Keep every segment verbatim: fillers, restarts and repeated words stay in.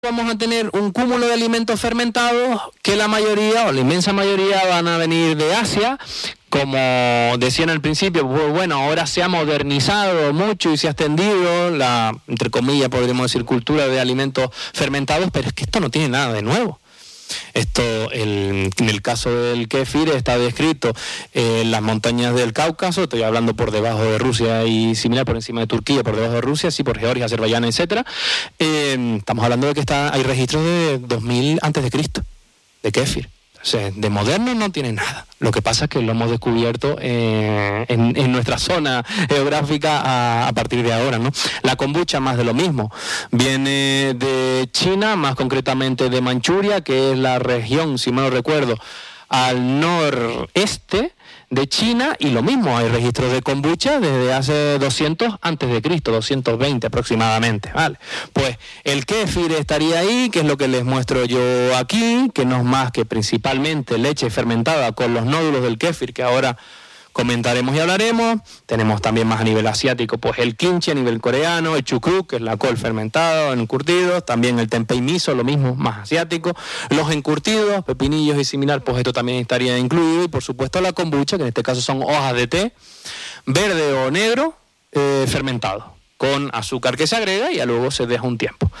Vamos a tener un cúmulo de alimentos fermentados que la mayoría o la inmensa mayoría van a venir de Asia. Como decían al principio, bueno, ahora se ha modernizado mucho y se ha extendido la, entre comillas, podríamos decir, cultura de alimentos fermentados, pero es que esto no tiene nada de nuevo. Esto, el, en el caso del kéfir, está descrito en las montañas del Cáucaso, estoy hablando por debajo de Rusia y similar, por encima de Turquía, por debajo de Rusia, sí, por Georgia, Azerbaiyán, etcétera. Eh, estamos hablando de que está, hay registros de dos mil antes de Cristo, de kéfir. O sea, de moderno no tiene nada. Lo que pasa es que lo hemos descubierto eh, en, en nuestra zona geográfica a, a partir de ahora, ¿no? La kombucha, más de lo mismo. Viene de China, más concretamente de Manchuria, que es la región, si mal no recuerdo, al noreste de China, y lo mismo, hay registros de kombucha desde hace doscientos antes de Cristo, doscientos veinte aproximadamente, ¿vale? Pues el kéfir estaría ahí, que es lo que les muestro yo aquí, que no es más que principalmente leche fermentada con los nódulos del kéfir, que ahora comentaremos y hablaremos. Tenemos también más a nivel asiático, pues el kimchi a nivel coreano, el chukruk, que es la col fermentada en encurtidos, también el tempeh miso, lo mismo, más asiático. Los encurtidos, pepinillos y similar, pues esto también estaría incluido. Y por supuesto la kombucha, que en este caso son hojas de té, verde o negro, eh, fermentado, con azúcar que se agrega y ya luego se deja un tiempo.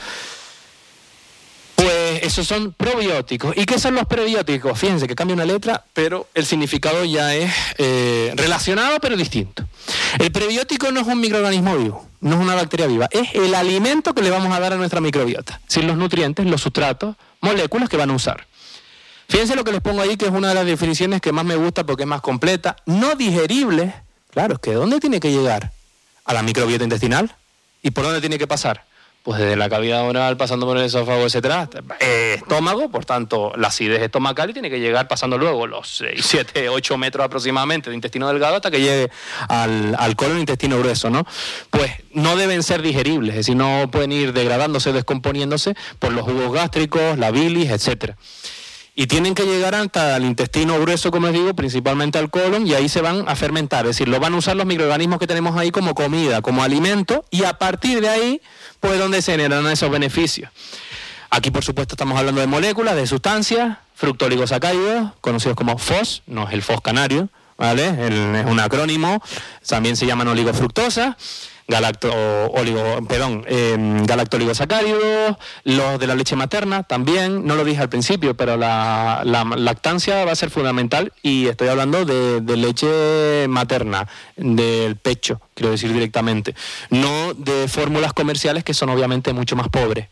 Pues esos son probióticos. ¿Y qué son los prebióticos? Fíjense que cambia una letra, pero el significado ya es eh, relacionado, pero distinto. El prebiótico no es un microorganismo vivo, no es una bacteria viva, es el alimento que le vamos a dar a nuestra microbiota. Es decir, los nutrientes, los sustratos, moléculas que van a usar. Fíjense lo que les pongo ahí, que es una de las definiciones que más me gusta porque es más completa. No digeribles. Claro, es que ¿dónde tiene que llegar? ¿A la microbiota intestinal? ¿Y por dónde tiene que pasar? Pues desde la cavidad oral, pasando por el esófago, etcétera, eh, estómago, por tanto, la acidez estomacal, y tiene que llegar pasando luego los seis, siete, ocho metros aproximadamente de intestino delgado hasta que llegue al, al colon, intestino grueso, ¿no? Pues no deben ser digeribles, es decir, no pueden ir degradándose, descomponiéndose por los jugos gástricos, la bilis, etcétera. Y tienen que llegar hasta el intestino grueso, como les digo, principalmente al colon, y ahí se van a fermentar, es decir, lo van a usar los microorganismos que tenemos ahí como comida, como alimento, y a partir de ahí, pues, ¿dónde se generan esos beneficios? Aquí, por supuesto, estamos hablando de moléculas, de sustancias, fructooligosacáridos, conocidos como F O S, no es el F O S canario, ¿vale? El, es un acrónimo, también se llaman oligofructosas, galacto, oligo, perdón, eh, galactoligosacáridos, los de la leche materna también, no lo dije al principio, pero la, la lactancia va a ser fundamental, y estoy hablando de, de leche materna, del pecho, quiero decir directamente, no de fórmulas comerciales que son obviamente mucho más pobres.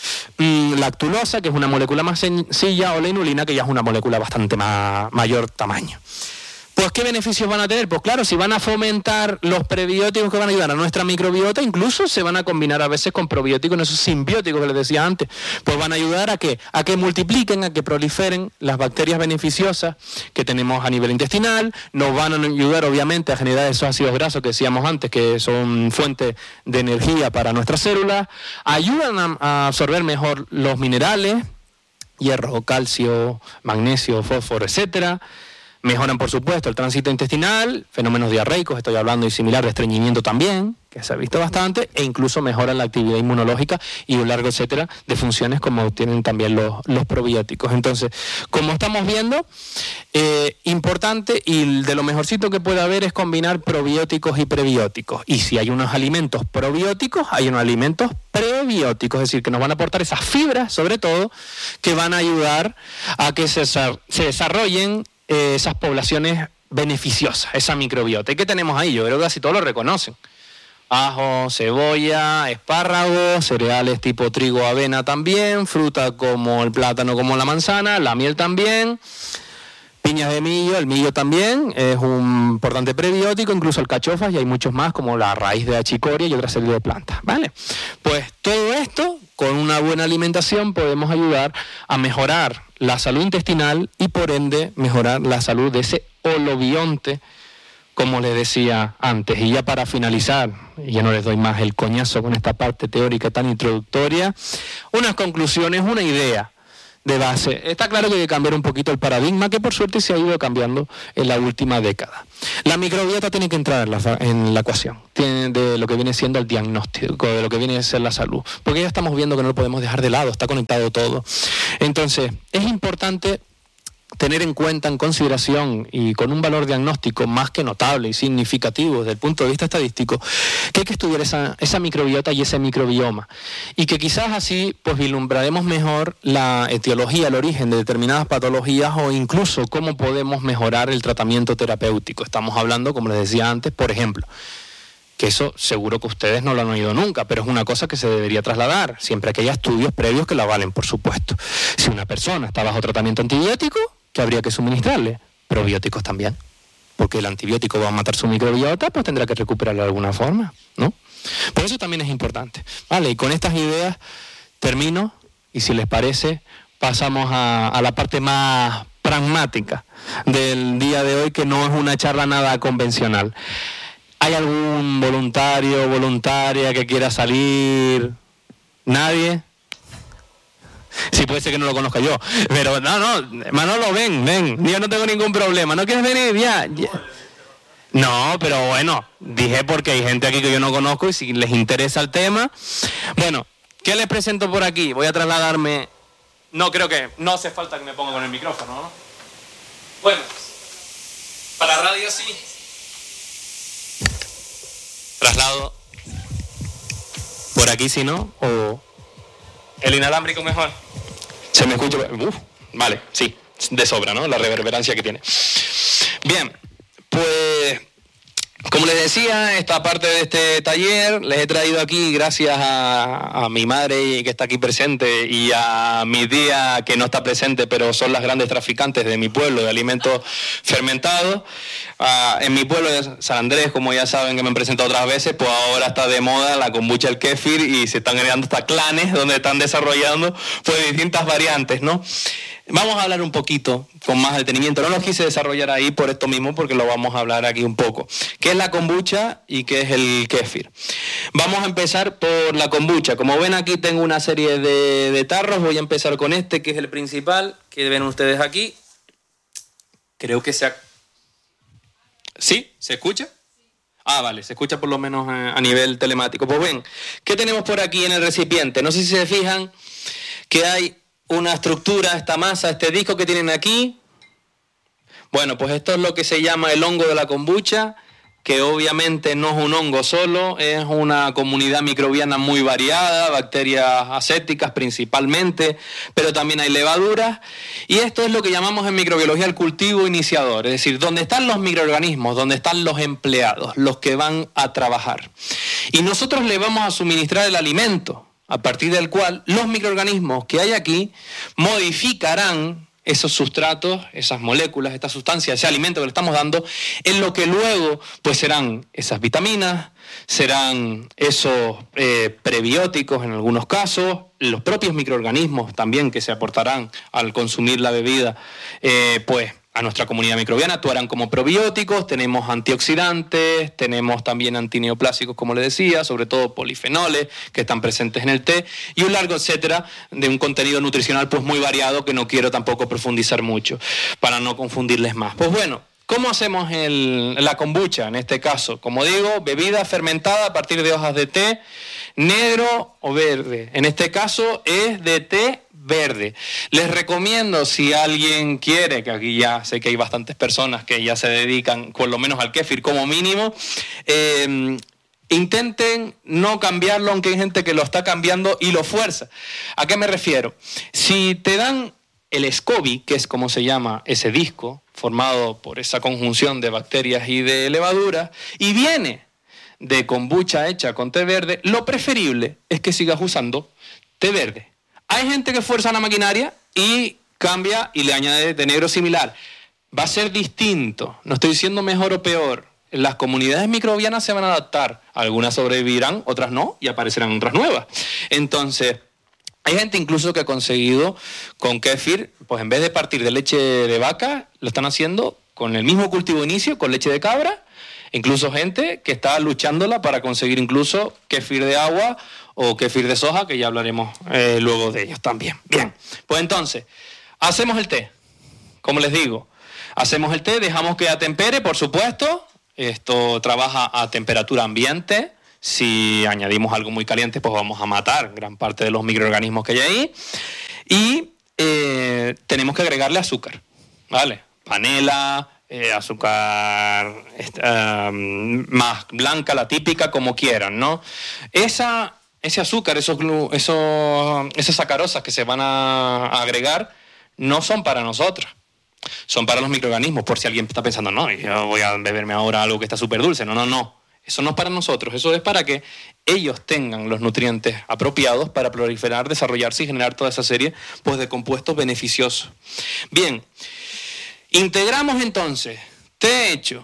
Mm, lactulosa, que es una molécula más sencilla, o la inulina, que ya es una molécula bastante más, mayor tamaño. Pues, ¿qué beneficios van a tener? Pues claro, si van a fomentar los prebióticos que van a ayudar a nuestra microbiota, incluso se van a combinar a veces con probióticos, en esos simbióticos que les decía antes, pues van a ayudar a que, a que multipliquen, a que proliferen las bacterias beneficiosas que tenemos a nivel intestinal, nos van a ayudar obviamente a generar esos ácidos grasos que decíamos antes, que son fuente de energía para nuestras células, ayudan a, a absorber mejor los minerales, hierro, calcio, magnesio, fósforo, etcétera. Mejoran, por supuesto, el tránsito intestinal, fenómenos diarreicos, estoy hablando, y similar, de estreñimiento también, que se ha visto bastante, e incluso mejoran la actividad inmunológica y un largo etcétera de funciones como tienen también los, los probióticos. Entonces, como estamos viendo, eh, importante, y de lo mejorcito que puede haber es combinar probióticos y prebióticos. Y si hay unos alimentos probióticos, hay unos alimentos prebióticos, es decir, que nos van a aportar esas fibras, sobre todo, que van a ayudar a que se, se desarrollen Eh, esas poblaciones beneficiosas, esa microbiota. ¿Y qué tenemos ahí? Yo creo que casi todos lo reconocen. Ajo, cebolla, espárragos, cereales tipo trigo, avena también, fruta como el plátano, como la manzana, la miel también, piñas de millo, el millo también es un importante prebiótico, incluso alcachofas, y hay muchos más como la raíz de achicoria y otra serie de plantas, ¿vale? Pues todo esto, con una buena alimentación, podemos ayudar a mejorar la salud intestinal y por ende mejorar la salud de ese holobionte, como les decía antes. Y ya para finalizar, y ya no les doy más el coñazo con esta parte teórica tan introductoria, unas conclusiones, una idea de base. Está claro que hay que cambiar un poquito el paradigma, que por suerte se ha ido cambiando en la última década. La microbiota tiene que entrar en la, en la ecuación tiene de lo que viene siendo el diagnóstico, de lo que viene a ser la salud, porque ya estamos viendo que no lo podemos dejar de lado, está conectado todo. Entonces, es importante tener en cuenta, en consideración y con un valor diagnóstico más que notable y significativo desde el punto de vista estadístico, que hay que estudiar esa, esa microbiota y ese microbioma, y que quizás así pues vislumbraremos mejor la etiología, el origen de determinadas patologías, o incluso cómo podemos mejorar el tratamiento terapéutico. Estamos hablando, como les decía antes, por ejemplo, que eso seguro que ustedes no lo han oído nunca, pero es una cosa que se debería trasladar, siempre que haya estudios previos que la avalen, por supuesto. Si una persona está bajo tratamiento antibiótico, ¿qué habría que suministrarle? Probióticos también, porque el antibiótico va a matar su microbiota, pues tendrá que recuperarlo de alguna forma, ¿no? Por eso también es importante. Vale, y con estas ideas termino, y si les parece, pasamos a, a la parte más pragmática del día de hoy, que no es una charla nada convencional. ¿Hay algún voluntario o voluntaria que quiera salir? ¿Nadie? Sí, puede ser que no lo conozca yo, pero no, no, Manolo, ven, ven, yo no tengo ningún problema. ¿No quieres venir? Ya, ya. No, pero bueno, dije porque hay gente aquí que yo no conozco y si les interesa el tema. Bueno, ¿qué les presento por aquí? Voy a trasladarme. No, creo que no hace falta que me ponga con el micrófono, ¿no? Bueno, para radio sí. Traslado por aquí, si no, o el inalámbrico mejor. ¿Se me escucha? Uf, vale, sí, de sobra, ¿no? La reverberancia que tiene. Bien, pues como les decía, esta parte de este taller les he traído aquí gracias a, a mi madre que está aquí presente y a mi tía que no está presente, pero son las grandes traficantes de mi pueblo de alimentos fermentados. Uh, en mi pueblo de San Andrés, como ya saben que me han presentado otras veces, pues ahora está de moda la kombucha, el kéfir, y se están creando hasta clanes donde están desarrollando pues distintas variantes, ¿no? Vamos a hablar un poquito con más detenimiento. No los quise desarrollar ahí por esto mismo, porque lo vamos a hablar aquí un poco. ¿Qué es la kombucha y qué es el kéfir? Vamos a empezar por la kombucha. Como ven, aquí tengo una serie de, de tarros. Voy a empezar con este, que es el principal, que ven ustedes aquí. Creo que se ha... ¿Sí? ¿Se escucha? Ah, vale, se escucha por lo menos a, a nivel telemático. Pues ven, ¿qué tenemos por aquí en el recipiente? No sé si se fijan que hay una estructura, esta masa, este disco que tienen aquí. Bueno, pues esto es lo que se llama el hongo de la kombucha, que obviamente no es un hongo solo, es una comunidad microbiana muy variada, bacterias acéticas principalmente, pero también hay levaduras, y esto es lo que llamamos en microbiología el cultivo iniciador, es decir, donde están los microorganismos, donde están los empleados, los que van a trabajar. Y nosotros le vamos a suministrar el alimento, a partir del cual los microorganismos que hay aquí modificarán esos sustratos, esas moléculas, estas sustancias, ese alimento que le estamos dando, en lo que luego pues serán esas vitaminas, serán esos eh, prebióticos en algunos casos, los propios microorganismos también que se aportarán al consumir la bebida, eh, pues a nuestra comunidad microbiana actuarán como probióticos. Tenemos antioxidantes, tenemos también antineoplásicos, como les decía, sobre todo polifenoles que están presentes en el té, y un largo etcétera de un contenido nutricional pues muy variado, que no quiero tampoco profundizar mucho para no confundirles más. Pues bueno, ¿cómo hacemos el, la kombucha en este caso? Como digo, bebida fermentada a partir de hojas de té, negro o verde. En este caso es de té verde. Les recomiendo, si alguien quiere, que aquí ya sé que hay bastantes personas que ya se dedican por lo menos al kéfir como mínimo, eh, intenten no cambiarlo, aunque hay gente que lo está cambiando y lo fuerza. ¿A qué me refiero? Si te dan el SCOBY, que es como se llama ese disco, formado por esa conjunción de bacterias y de levaduras, y viene de kombucha hecha con té verde, lo preferible es que sigas usando té verde. Hay gente que fuerza la maquinaria y cambia y le añade de negro similar. Va a ser distinto, no estoy diciendo mejor o peor. Las comunidades microbianas se van a adaptar, algunas sobrevivirán, otras no, y aparecerán otras nuevas. Entonces, hay gente incluso que ha conseguido con kéfir, pues en vez de partir de leche de vaca, lo están haciendo con el mismo cultivo inicio, con leche de cabra. Incluso gente que está luchándola para conseguir incluso kéfir de agua o kéfir de soja, que ya hablaremos eh, luego de ellos también. Bien, pues entonces, hacemos el té. Como les digo, hacemos el té, dejamos que atempere, por supuesto. Esto trabaja a temperatura ambiente. Si añadimos algo muy caliente, pues vamos a matar gran parte de los microorganismos que hay ahí. Y eh, tenemos que agregarle azúcar, ¿vale? Panela, eh, azúcar uh, más blanca, la típica, como quieran, ¿no? Esa, ese azúcar, esos, esos, esas sacarosas que se van a agregar, no son para nosotros. Son para los microorganismos, por si alguien está pensando, no, yo voy a beberme ahora algo que está súper dulce. No, no, no. Eso no es para nosotros, eso es para que ellos tengan los nutrientes apropiados para proliferar, desarrollarse y generar toda esa serie pues, de compuestos beneficiosos. Bien, integramos entonces té hecho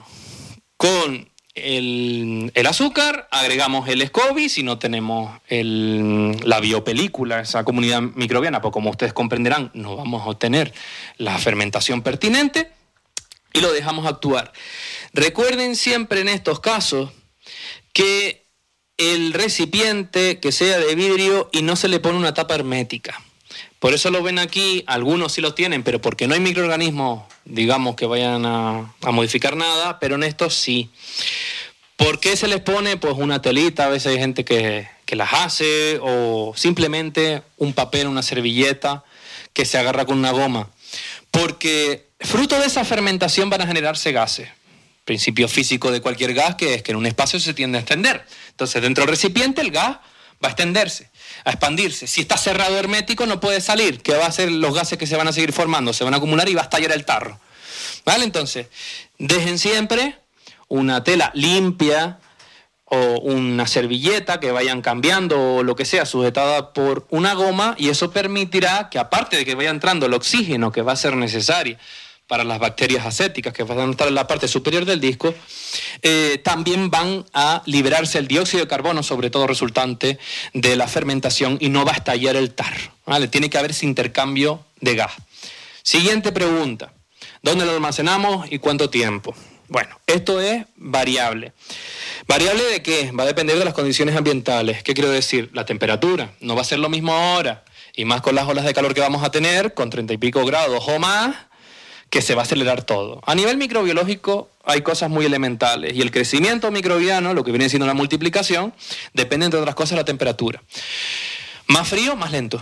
con el, el azúcar, agregamos el SCOBY, si no tenemos el, la biopelícula, esa comunidad microbiana, pues como ustedes comprenderán, no vamos a obtener la fermentación pertinente y lo dejamos actuar. Recuerden siempre en estos casos que el recipiente que sea de vidrio y no se le pone una tapa hermética. Por eso lo ven aquí, algunos sí lo tienen, pero porque no hay microorganismos, digamos, que vayan a, a modificar nada, pero en estos sí. ¿Por qué se les pone? Pues una telita, a veces hay gente que, que las hace, o simplemente un papel, una servilleta que se agarra con una goma. Porque fruto de esa fermentación van a generarse gases. Principio físico de cualquier gas, que es que en un espacio se tiende a extender. Entonces, dentro del recipiente el gas va a extenderse, a expandirse. Si está cerrado hermético, no puede salir. ¿Qué va a hacer los gases que se van a seguir formando? Se van a acumular y va a estallar el tarro. ¿Vale? Entonces, dejen siempre una tela limpia o una servilleta que vayan cambiando o lo que sea, sujetada por una goma, y eso permitirá que, aparte de que vaya entrando el oxígeno que va a ser necesario para las bacterias acéticas que van a estar en la parte superior del disco, eh, también van a liberarse el dióxido de carbono, sobre todo resultante de la fermentación, y no va a estallar el tarro, ¿vale? Tiene que haber ese intercambio de gas. Siguiente pregunta. ¿Dónde lo almacenamos y cuánto tiempo? Bueno, esto es variable. ¿Variable de qué? Va a depender de las condiciones ambientales. ¿Qué quiero decir? La temperatura. No va a ser lo mismo ahora, y más con las olas de calor que vamos a tener, con treinta y pico grados o más, que se va a acelerar todo. A nivel microbiológico hay cosas muy elementales, y el crecimiento microbiano, lo que viene siendo la multiplicación, depende, entre otras cosas, de la temperatura. Más frío, más lento.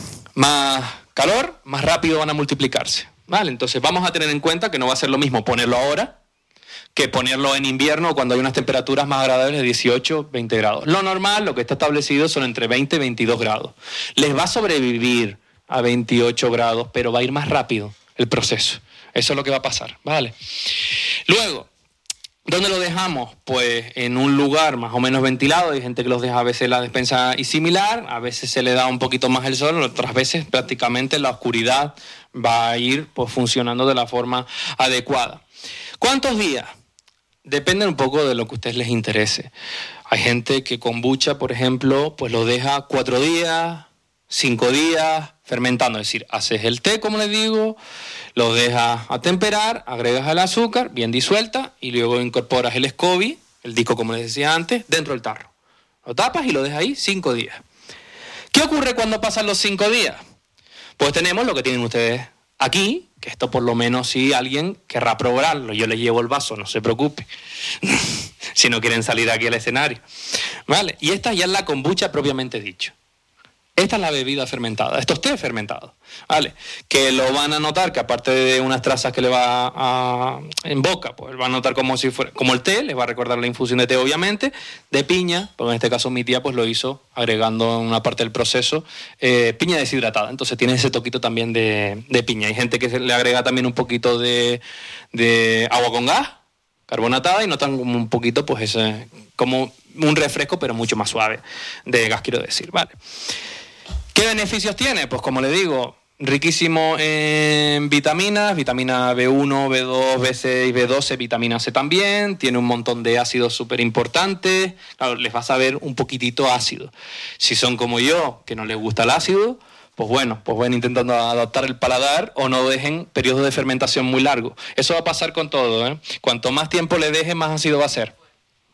Más calor, más rápido van a multiplicarse. ¿Vale? Entonces vamos a tener en cuenta que no va a ser lo mismo ponerlo ahora que ponerlo en invierno, cuando hay unas temperaturas más agradables de dieciocho, veinte grados. Lo normal, lo que está establecido, son entre veinte y veintidós grados. Les va a sobrevivir a veintiocho grados, pero va a ir más rápido el proceso. Eso es lo que va a pasar, ¿vale? Luego, ¿dónde lo dejamos? Pues en un lugar más o menos ventilado. Hay gente que los deja a veces en la despensa y similar, a veces se le da un poquito más el sol, otras veces prácticamente la oscuridad va a ir pues funcionando de la forma adecuada. ¿Cuántos días? Depende un poco de lo que a ustedes les interese. Hay gente que kombucha, por ejemplo, pues lo deja cuatro días, cinco días fermentando. Es decir, haces el té, como les digo, lo dejas a temperar, agregas el azúcar bien disuelta y luego incorporas el SCOBY, el disco como les decía antes, dentro del tarro. Lo tapas y lo dejas ahí cinco días. ¿Qué ocurre cuando pasan los cinco días? Pues tenemos lo que tienen ustedes aquí, que esto por lo menos si alguien querrá probarlo. Yo les llevo el vaso, no se preocupe, si no quieren salir aquí al escenario. ¿Vale? Y esta ya es la kombucha propiamente dicho. Esta es la bebida fermentada, estos té fermentados, ¿vale? Que lo van a notar, que aparte de unas trazas que le va a, en boca, pues va a notar como si fuera, como el té, les va a recordar la infusión de té, obviamente, de piña, porque en este caso mi tía pues lo hizo agregando en una parte del proceso eh, piña deshidratada, entonces tiene ese toquito también de, de piña. Hay gente que se le agrega también un poquito de, de agua con gas, carbonatada, y notan como un poquito, pues ese, como un refresco, pero mucho más suave, de gas, quiero decir, ¿vale? ¿Qué beneficios tiene? Pues como le digo, riquísimo en vitaminas, vitamina B uno, B dos, B seis, B doce, vitamina C también, tiene un montón de ácidos súper importantes, claro, les va a saber un poquitito ácido. Si son como yo, que no les gusta el ácido, pues bueno, pues van intentando adaptar el paladar o no dejen periodos de fermentación muy largos. Eso va a pasar con todo, ¿eh? Cuanto más tiempo le dejen, más ácido va a ser.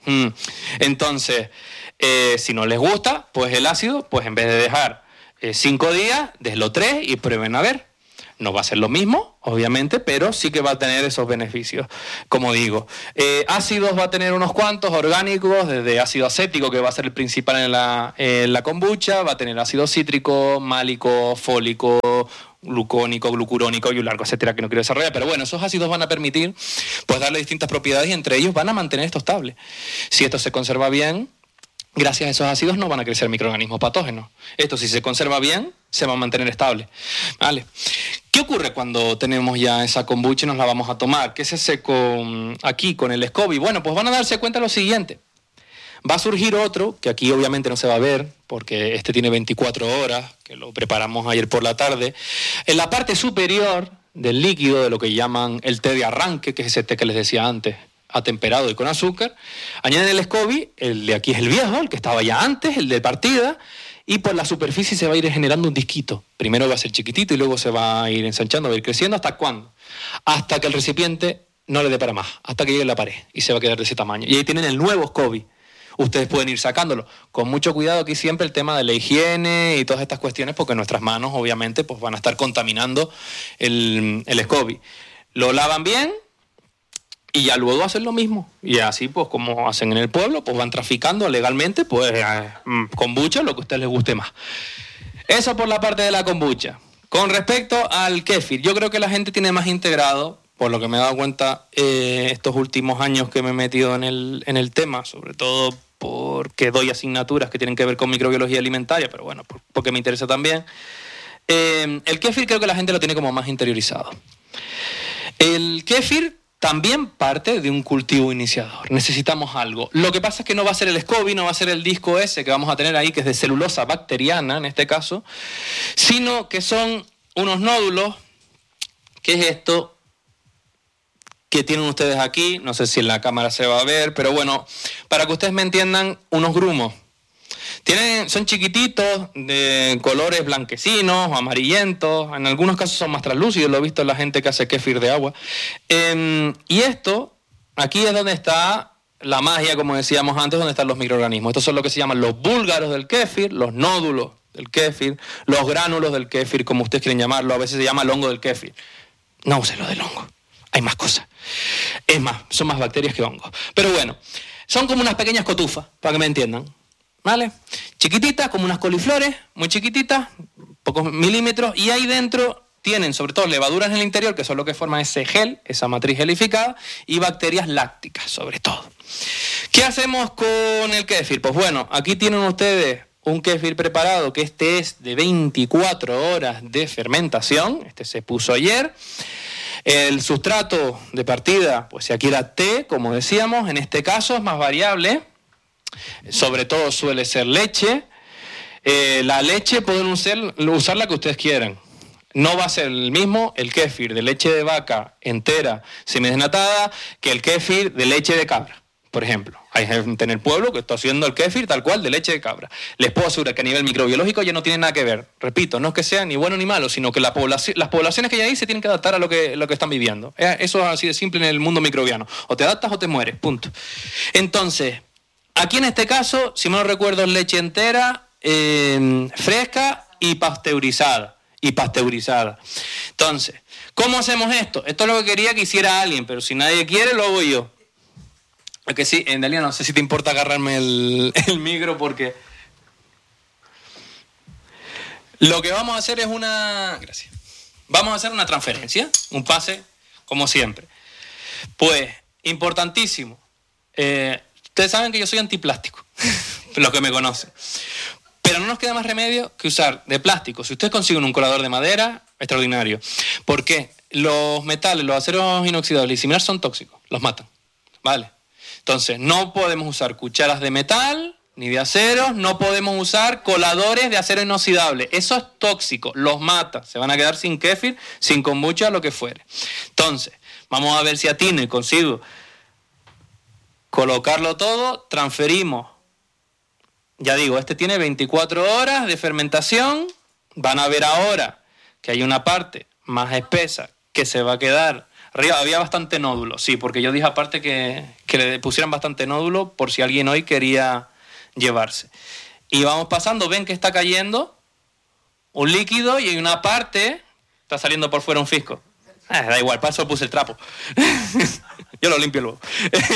Mm. Entonces, eh, si no les gusta, pues el ácido, pues en vez de dejar eh, cinco días, déjelo tres y prueben a ver. No va a ser lo mismo, obviamente, pero sí que va a tener esos beneficios, como digo. Eh, ácidos va a tener unos cuantos orgánicos, desde ácido acético, que va a ser el principal en la, en la kombucha, va a tener ácido cítrico, málico, fólico, glucónico, glucurónico, yularco, etcétera, que no quiero desarrollar. Pero bueno, esos ácidos van a permitir pues darle distintas propiedades y entre ellos van a mantener esto estable. Si esto se conserva bien, gracias a esos ácidos no van a crecer microorganismos patógenos. Esto, si se conserva bien, se va a mantener estable. ¿Vale? ¿Qué ocurre cuando tenemos ya esa kombucha y nos la vamos a tomar? ¿Qué se hace con, aquí con el SCOBY? Bueno, pues van a darse cuenta de lo siguiente. Va a surgir otro, que aquí obviamente no se va a ver, porque este tiene veinticuatro horas, que lo preparamos ayer por la tarde. En la parte superior del líquido, de lo que llaman el té de arranque, que es ese té que les decía antes, atemperado y con azúcar, añaden el SCOBY, el de aquí es el viejo, el que estaba ya antes, el de partida, y por la superficie se va a ir generando un disquito. Primero va a ser chiquitito y luego se va a ir ensanchando, va a ir creciendo. ¿Hasta cuándo? Hasta que el recipiente no le dé para más, hasta que llegue a la pared y se va a quedar de ese tamaño. Y ahí tienen el nuevo SCOBY. Ustedes pueden ir sacándolo. Con mucho cuidado aquí siempre el tema de la higiene y todas estas cuestiones, porque nuestras manos obviamente pues, van a estar contaminando el, el SCOBY. Lo lavan bien y ya luego hacen lo mismo. Y así, pues, como hacen en el pueblo, pues van traficando legalmente, pues, eh, kombucha, lo que a ustedes les guste más. Eso por la parte de la kombucha. Con respecto al kéfir, yo creo que la gente tiene más integrado, por lo que me he dado cuenta eh, estos últimos años que me he metido en el, en el tema, sobre todo porque doy asignaturas que tienen que ver con microbiología alimentaria, pero bueno, porque me interesa también. Eh, el kéfir creo que la gente lo tiene como más interiorizado. El kéfir también parte de un cultivo iniciador. Necesitamos algo. Lo que pasa es que no va a ser el SCOBY, no va a ser el disco ese que vamos a tener ahí, que es de celulosa bacteriana en este caso, sino que son unos nódulos, que es esto que tienen ustedes aquí. No sé si en la cámara se va a ver, pero bueno, para que ustedes me entiendan, unos grumos. Tienen, son chiquititos, de colores blanquecinos o amarillentos, en algunos casos son más translúcidos, lo he visto en la gente que hace kéfir de agua. Eh, y esto, aquí es donde está la magia, como decíamos antes, donde están los microorganismos. Estos son lo que se llaman los búlgaros del kéfir, los nódulos del kéfir, los gránulos del kéfir, como ustedes quieren llamarlo, a veces se llama el hongo del kéfir. No usen lo del hongo, hay más cosas. Es más, son más bacterias que hongos. Pero bueno, son como unas pequeñas cotufas, para que me entiendan. ¿Vale? Chiquititas, como unas coliflores, muy chiquititas, pocos milímetros, y ahí dentro tienen sobre todo levaduras en el interior, que son lo que forman ese gel, esa matriz gelificada, y bacterias lácticas, sobre todo. ¿Qué hacemos con el kéfir? Pues bueno, aquí tienen ustedes un kéfir preparado, que este es de veinticuatro horas de fermentación, este se puso ayer. El sustrato de partida, pues si aquí era té, como decíamos, en este caso es más variable. Sobre todo suele ser leche. Eh, la leche pueden usar, usar la que ustedes quieran. No va a ser el mismo el kéfir de leche de vaca entera semidesnatada que el kéfir de leche de cabra, por ejemplo. Hay gente en el pueblo que está haciendo el kéfir tal cual de leche de cabra. Les puedo asegurar que a nivel microbiológico ya no tiene nada que ver. Repito, no es que sea ni bueno ni malo, sino que la población, las poblaciones que hay ahí se tienen que adaptar a lo que, lo que están viviendo. Eso es así de simple en el mundo microbiano. O te adaptas o te mueres, punto. Entonces, aquí en este caso, si no recuerdo, es leche entera, eh, fresca y pasteurizada. Y pasteurizada. Entonces, ¿cómo hacemos esto? Esto es lo que quería que hiciera alguien, pero si nadie quiere, lo hago yo. Porque sí, en realidad no sé si te importa agarrarme el, el micro porque... Lo que vamos a hacer es una... Gracias. Vamos a hacer una transferencia, un pase, como siempre. Pues, importantísimo. Eh, ustedes saben que yo soy antiplástico, los que me conocen. Pero no nos queda más remedio que usar de plástico. Si ustedes consiguen un colador de madera, extraordinario. ¿Por qué? Los metales, los aceros inoxidables y similares son tóxicos, los matan. ¿Vale? Entonces, no podemos usar cucharas de metal ni de acero, no podemos usar coladores de acero inoxidable. Eso es tóxico, los mata. Se van a quedar sin kéfir, sin kombucha, lo que fuere. Entonces, vamos a ver si atino y consigo colocarlo todo, transferimos. Ya digo, este tiene veinticuatro horas de fermentación. Van a ver ahora que hay una parte más espesa que se va a quedar Arriba había bastante nódulo, sí, porque yo dije aparte que, que le pusieran bastante nódulo por si alguien hoy quería llevarse. Y vamos pasando, ven que está cayendo un líquido y en una parte está saliendo por fuera un fisco. Eh, da igual, para eso puse el trapo. Yo lo limpio luego.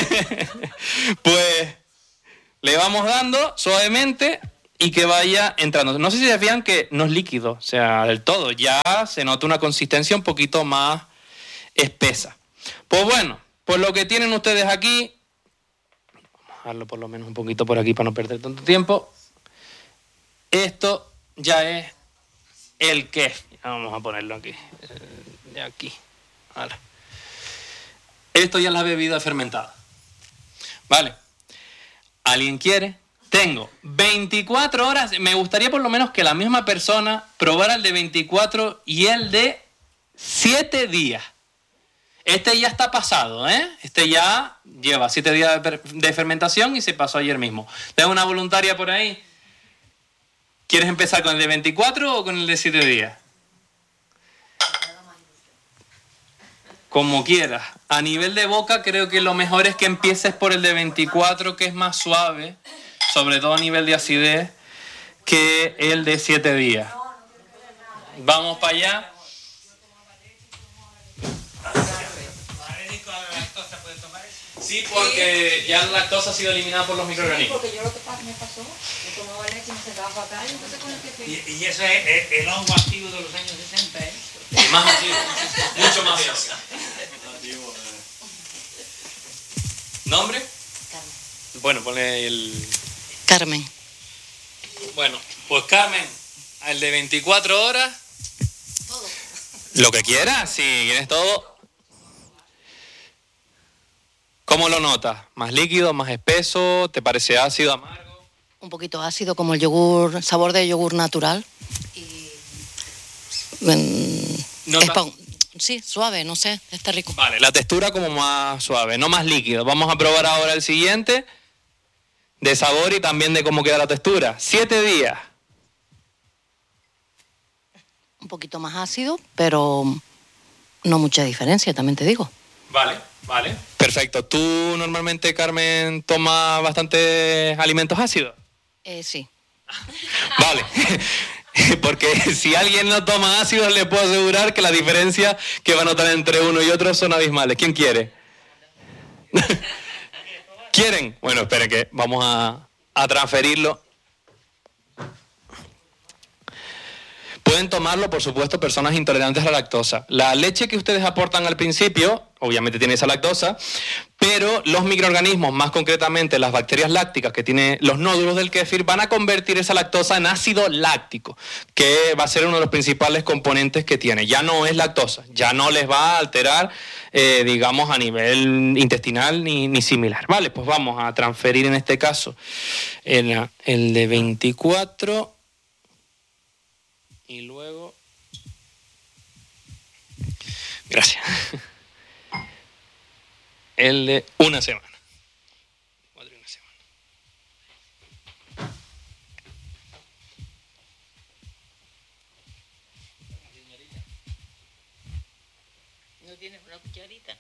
Pues le vamos dando suavemente y que vaya entrando. No sé si se fijan que no es líquido, o sea, del todo. Ya se nota una consistencia un poquito más espesa. Pues bueno, pues lo que tienen ustedes aquí, vamos a dejarlo por lo menos un poquito por aquí para no perder tanto tiempo. Esto ya es el kéfir. Vamos a ponerlo aquí. De aquí. Vale. Esto ya es la bebida fermentada. Vale. ¿Alguien quiere? Tengo veinticuatro horas. Me gustaría por lo menos que la misma persona probara el de veinticuatro y el de siete días. Este ya está pasado, ¿eh? Este ya lleva siete días de fermentación y se pasó ayer mismo. ¿Tengo una voluntaria por ahí? ¿Quieres empezar con el de veinticuatro o con el de siete días? Como quieras. A nivel de boca creo que lo mejor es que empieces por el de veinticuatro, que es más suave, sobre todo a nivel de acidez, que el de siete días. Vamos para allá. Sí, porque ya la lactosa ha sido eliminada por los microorganismos. Sí, porque yo lo que me pasó, yo tomaba leche y me sentaba fatal, y entonces con el que... Y, y eso es el, el hongo activo de los años sesenta, ¿eh? Más activo, mucho más activo. ¿Nombre? Carmen. Bueno, ponle el... Carmen. Bueno, pues Carmen, el de veinticuatro horas... Todo. Lo que quieras, si quieres todo... ¿Cómo lo notas? ¿Más líquido, más espeso? ¿Te parece ácido, amargo? Un poquito ácido, como el yogur, sabor de yogur natural. Y... ¿Notas? es pa- sí, suave, no sé, está rico. Vale, la textura como más suave, no más líquido. Vamos a probar ahora el siguiente, de sabor y también de cómo queda la textura. Siete días. Un poquito más ácido, pero no mucha diferencia, también te digo. Vale, vale. Perfecto. ¿Tú normalmente, Carmen, tomas bastantes alimentos ácidos? Eh, sí. Vale. Porque si alguien no toma ácidos, le puedo asegurar que la diferencia que va a notar entre uno y otro son abismales. ¿Quién quiere? ¿Quieren? Bueno, esperen que vamos a, a transferirlo. Pueden tomarlo, por supuesto, personas intolerantes a la lactosa. La leche que ustedes aportan al principio, obviamente tiene esa lactosa, pero los microorganismos, más concretamente las bacterias lácticas que tienen los nódulos del kéfir, van a convertir esa lactosa en ácido láctico, que va a ser uno de los principales componentes que tiene. Ya no es lactosa, ya no les va a alterar, eh, digamos, a nivel intestinal ni, ni similar. Vale, pues vamos a transferir en este caso el, el de veinticuatro... Y luego... Gracias. El de una semana. Cuatro y una semana. ¿No tienes una cucharita?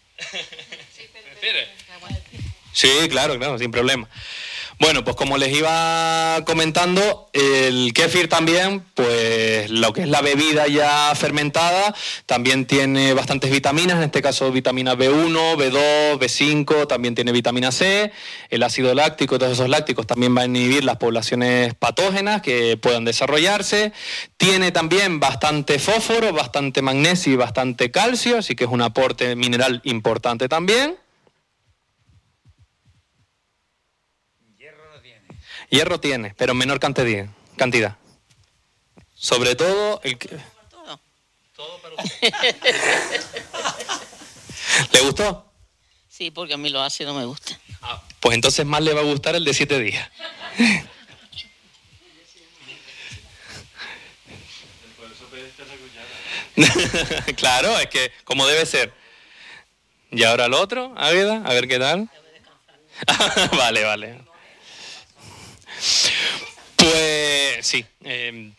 Sí, claro, claro, sin problema. Bueno, pues como les iba comentando, el kéfir también, pues lo que es la bebida ya fermentada, también tiene bastantes vitaminas, en este caso vitamina B uno, B dos, B cinco, también tiene vitamina C, el ácido láctico, todos esos lácticos también van a inhibir las poblaciones patógenas que puedan desarrollarse, tiene también bastante fósforo, bastante magnesio y bastante calcio, así que es un aporte mineral importante también. Hierro tiene, pero en menor cantidad. cantidad. Sobre todo el que... Todo. Todo para usted. ¿Le gustó? Sí, porque a mí los ácidos me gustan. Ah, pues entonces más le va a gustar el de siete días. Claro, es que como debe ser. Y ahora el otro, Águeda, a ver qué tal. Vale, vale. Pues sí. Eh,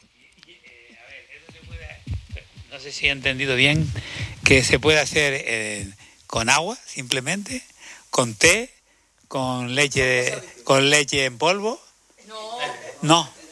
No sé si he entendido bien que se puede hacer eh, con agua, simplemente, con té, con leche, de, con leche en polvo. No. No.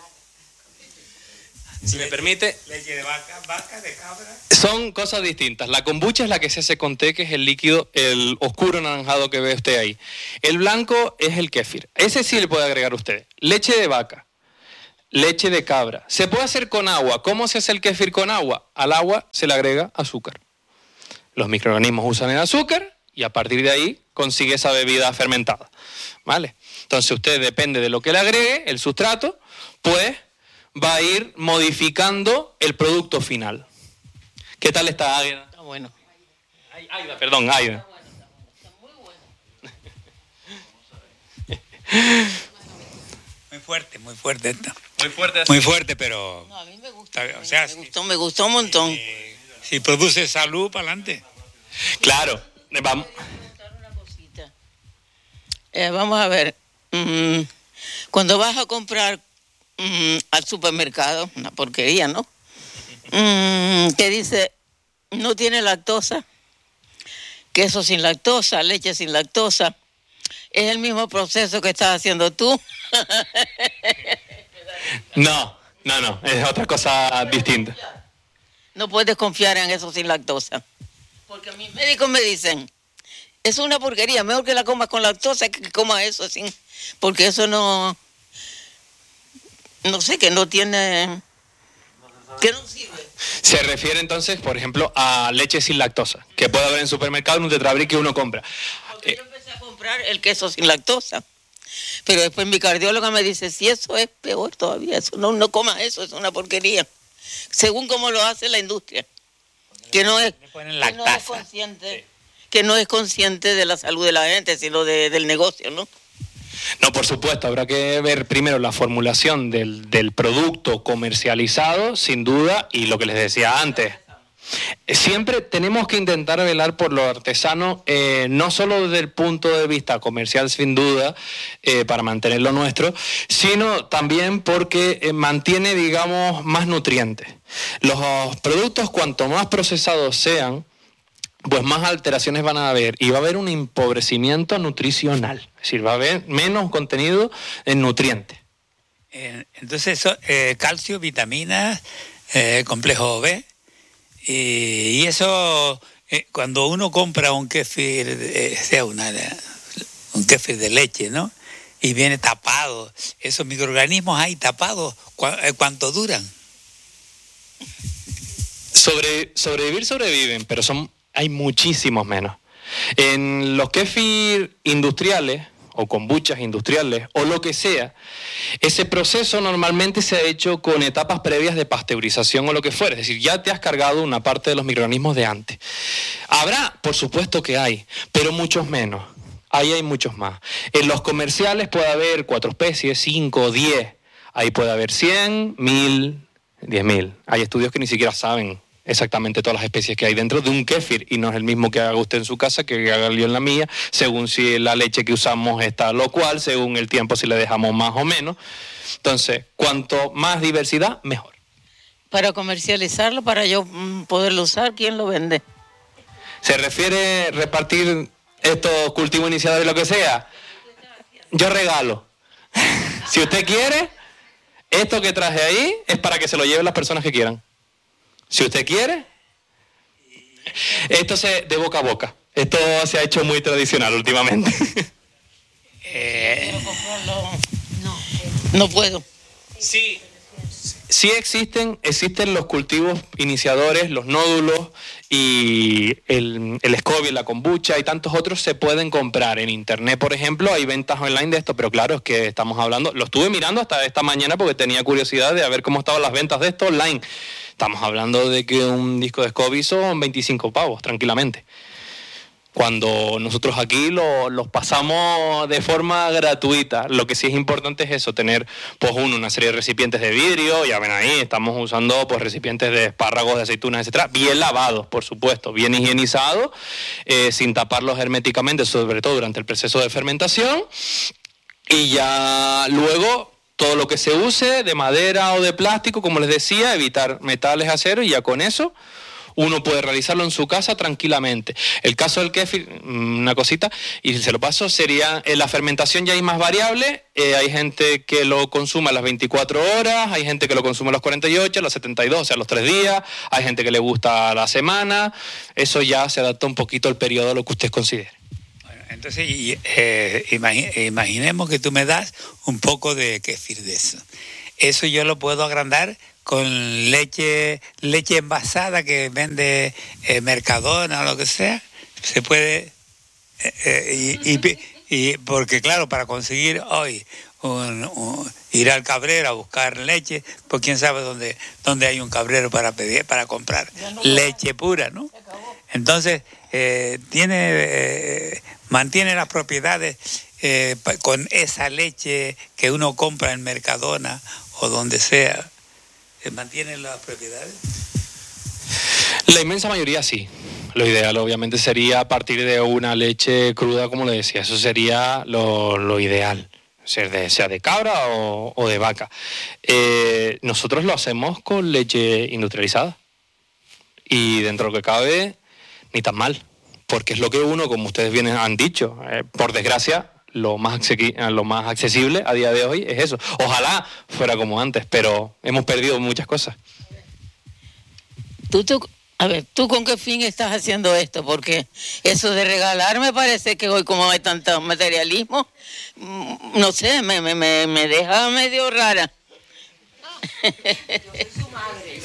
Si me permite, Leche de vaca, vaca, de cabra. son cosas distintas. La kombucha es la que se hace con té, que es el líquido, el oscuro anaranjado que ve usted ahí. El blanco es el kéfir. Ese sí le puede agregar usted. Leche de vaca, leche de cabra. Se puede hacer con agua. ¿Cómo se hace el kéfir con agua? Al agua se le agrega azúcar. Los microorganismos usan el azúcar y a partir de ahí consigue esa bebida fermentada. ¿Vale? Entonces usted, depende de lo que le agregue, el sustrato, pues va a ir modificando el producto final. ¿Qué tal está, Águeda? Está bueno. Aida, perdón, Aida. Está muy bueno. Muy fuerte, muy fuerte esto. Muy fuerte. Muy fuerte, pero... No, a mí me gusta. O sea, me gustó, me gustó un montón. eh, si produce salud, para adelante. Claro. Vamos. Una cosita. Eh, vamos a ver. Mm, cuando vas a comprar mm, al supermercado, una porquería, ¿no? Mm, que dice, no tiene lactosa, queso sin lactosa, leche sin lactosa. Es el mismo proceso que estás haciendo tú. No, no, no. Es otra cosa distinta. No puedes confiar en eso sin lactosa. Porque mis médicos me dicen, es una porquería, mejor que la comas con lactosa que que comas eso sin... Porque eso no... No sé, que no tiene... Que no sirve. Se refiere entonces, por ejemplo, a leche sin lactosa, que puede haber en supermercado en un tetrabric que uno compra. Porque Eh, yo empecé a comprar el queso sin lactosa. Pero después mi cardióloga me dice, si eso es peor todavía, eso no, no comas eso, es una porquería. Según como lo hace la industria. Que no es, Le ponen que no es lactasa. consciente, que no es consciente de la salud de la gente, sino de, del negocio, ¿no? No, por supuesto, habrá que ver primero la formulación del, del producto comercializado, sin duda, y lo que les decía antes. Siempre tenemos que intentar velar por lo artesano, eh, no solo desde el punto de vista comercial, sin duda, eh, para mantener lo nuestro, sino también porque eh, mantiene, digamos, más nutrientes. Los productos, cuanto más procesados sean, pues más alteraciones van a haber y va a haber un empobrecimiento nutricional. Es decir, va a haber menos contenido en nutrientes. Eh, entonces, eso, eh, calcio, vitaminas, eh, complejo B. Y, y eso, eh, cuando uno compra un kéfir, eh, sea una, un kéfir de leche, ¿no? Y viene tapado, esos microorganismos ahí tapados, ¿cu eh, ¿cuánto duran? Sobre, sobrevivir sobreviven, pero son hay muchísimos menos. En los kéfir industriales o kombuchas industriales o lo que sea, ese proceso normalmente se ha hecho con etapas previas de pasteurización o lo que fuera. Es decir, ya te has cargado una parte de los microorganismos de antes. Habrá, por supuesto que hay, pero muchos menos. Ahí hay muchos más. En los comerciales puede haber cuatro especies, cinco, diez. Ahí puede haber cien, mil, diez mil. Hay estudios que ni siquiera saben exactamente todas las especies que hay dentro de un kéfir y no es el mismo que haga usted en su casa que haga yo en la mía, según si la leche que usamos está lo cual, según el tiempo si le dejamos más o menos. Entonces, cuanto más diversidad, mejor. Para comercializarlo, para yo mm, poderlo usar, ¿quién lo vende? ¿Se refiere repartir estos cultivos iniciadores, lo que sea? Yo regalo. Si usted quiere, esto que traje ahí es para que se lo lleven las personas que quieran. Si usted quiere, esto se de boca a boca. Esto se ha hecho muy tradicional últimamente. Eh, Quiero comprarlo. No, no puedo. Sí. Sí existen, existen los cultivos iniciadores, los nódulos y el, el SCOBY, la kombucha y tantos otros se pueden comprar en internet, por ejemplo. Hay ventas online de esto, pero claro, es que estamos hablando, lo estuve mirando hasta esta mañana porque tenía curiosidad de ver cómo estaban las ventas de esto online. Estamos hablando de que un disco de SCOBY son veinticinco pavos, tranquilamente. Cuando nosotros aquí lo, los pasamos de forma gratuita. Lo que sí es importante es eso, tener pues uno, una serie de recipientes de vidrio, ya ven ahí, estamos usando pues recipientes de espárragos, de aceitunas, etcétera, bien lavados, por supuesto, bien higienizados, eh, sin taparlos herméticamente, sobre todo durante el proceso de fermentación, y ya luego todo lo que se use de madera o de plástico, como les decía, evitar metales, acero, y ya con eso uno puede realizarlo en su casa tranquilamente. El caso del kéfir, una cosita, y se lo paso, sería en la fermentación ya hay más variable, eh, hay gente que lo consume a las veinticuatro horas, hay gente que lo consume a los cuarenta y ocho, a los setenta y dos, o sea, a los tres días, hay gente que le gusta a la semana, eso ya se adapta un poquito al periodo a lo que usted considere. Entonces, eh, imagi- imaginemos que tú me das un poco de kéfir de eso. Eso yo lo puedo agrandar con leche leche envasada que vende eh, Mercadona o lo que sea. Se puede... Eh, eh, y, y, y porque, claro, para conseguir hoy un, un, ir al cabrero a buscar leche, pues quién sabe dónde, dónde hay un cabrero para pedir, para comprar no leche pura, ¿no? Entonces, eh, tiene... Eh, mantiene las propiedades eh, con esa leche que uno compra en Mercadona o donde sea. ¿Mantiene las propiedades? La inmensa mayoría sí. Lo ideal obviamente sería a partir de una leche cruda, como le decía. Eso sería lo, lo ideal, sea de, sea de cabra o, o de vaca. Eh, nosotros lo hacemos con leche industrializada. Y dentro de lo que cabe, ni tan mal. Porque es lo que uno, como ustedes bien han dicho, eh, por desgracia, lo más, lo más accesible a día de hoy es eso. Ojalá fuera como antes, pero hemos perdido muchas cosas. ¿Tú, tú, a ver, ¿tú con qué fin estás haciendo esto? Porque eso de regalar me parece que hoy como hay tanto materialismo, no sé, me, me, me, me deja medio rara. Yo soy su madre.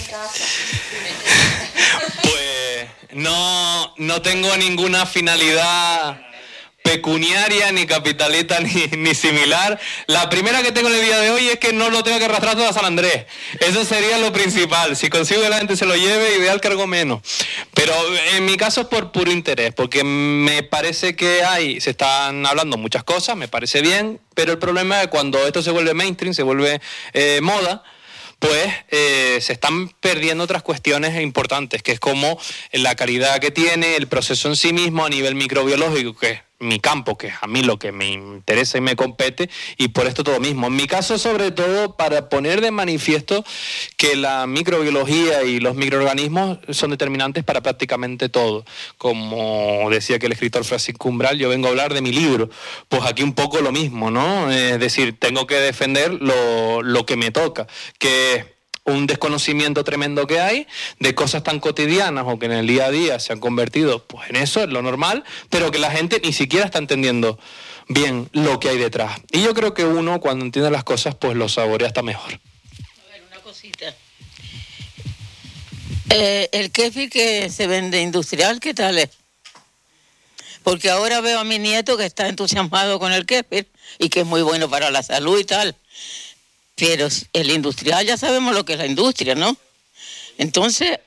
Pues no, no tengo ninguna finalidad pecuniaria, ni capitalista, ni, ni similar. La primera que tengo en el día de hoy es que no lo tengo que arrastrar todo a San Andrés. Eso sería lo principal. Si consigo que la gente se lo lleve, ideal cargo menos. Pero en mi caso es por puro interés, porque me parece que hay, se están hablando muchas cosas, me parece bien, pero el problema es que cuando esto se vuelve mainstream, se vuelve eh, moda, pues eh, se están perdiendo otras cuestiones importantes, que es como la calidad que tiene el proceso en sí mismo a nivel microbiológico, que es mi campo, que es a mí lo que me interesa y me compete, y por esto todo mismo. En mi caso, sobre todo, para poner de manifiesto que la microbiología y los microorganismos son determinantes para prácticamente todo. Como decía que el escritor Francisco Umbral, yo vengo a hablar de mi libro. Pues aquí un poco lo mismo, ¿no? Es decir, tengo que defender lo, lo que me toca, que es un desconocimiento tremendo que hay de cosas tan cotidianas o que en el día a día se han convertido pues en eso, en lo normal, pero que la gente ni siquiera está entendiendo bien lo que hay detrás. Y yo creo que uno cuando entiende las cosas pues lo saborea hasta mejor. A ver, una cosita. Eh, el kéfir que se vende industrial, ¿qué tal es? Porque ahora veo a mi nieto que está entusiasmado con el kéfir y que es muy bueno para la salud y tal. Pero el industrial ya sabemos lo que es la industria, ¿no? Entonces...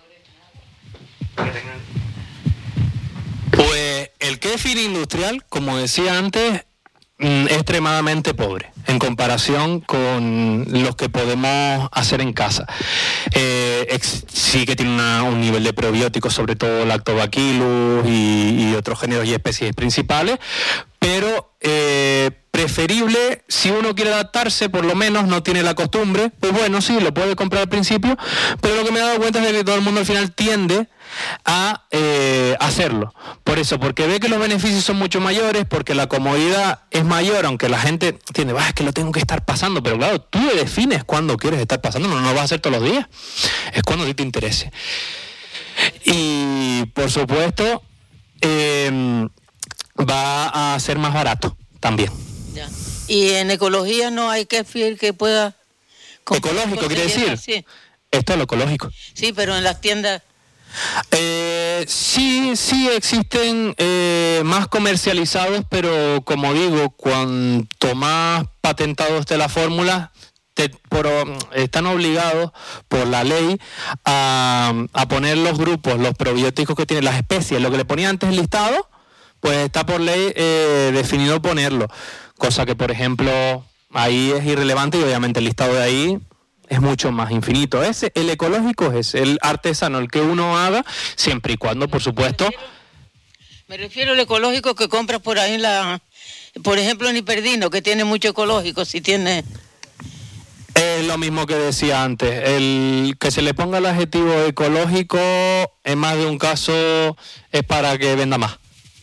Pues el kéfir industrial, como decía antes, es extremadamente pobre en comparación con los que podemos hacer en casa. Eh, ex, sí que tiene una, un nivel de probióticos, sobre todo lactobacillus y, y otros géneros y especies principales, pero eh, preferible, si uno quiere adaptarse, por lo menos no tiene la costumbre, pues bueno, sí, lo puede comprar al principio, pero lo que me he dado cuenta es que todo el mundo al final tiende a eh, hacerlo. Por eso, porque ve que los beneficios son mucho mayores, porque la comodidad es mayor, aunque la gente entiende, ah, es que lo tengo que estar pasando, pero claro, tú defines cuándo quieres estar pasando, no, no lo vas a hacer todos los días, es cuando a ti te interese. Y por supuesto, eh, va a ser más barato también. Ya. Y en ecología no hay kéfir que pueda... ¿Ecológico quiere decir? Sí. Esto es lo ecológico. Sí, pero en las tiendas... Eh, sí, sí existen eh, más comercializados, pero como digo, cuanto más patentado esté la fórmula, te, por, están obligados por la ley a, a poner los grupos, los probióticos que tienen las especies, lo que le ponía antes el listado, pues está por ley eh, definido ponerlo, cosa que por ejemplo ahí es irrelevante y obviamente el listado de ahí es mucho más infinito. Ese, el ecológico es el artesano, el que uno haga, siempre y cuando, por supuesto... Me refiero, me refiero al ecológico que compras por ahí en la... Por ejemplo, en Hiperdino, que tiene mucho ecológico, si tiene... Eh, Es lo mismo que decía antes, el que se le ponga el adjetivo ecológico en más de un caso es para que venda más.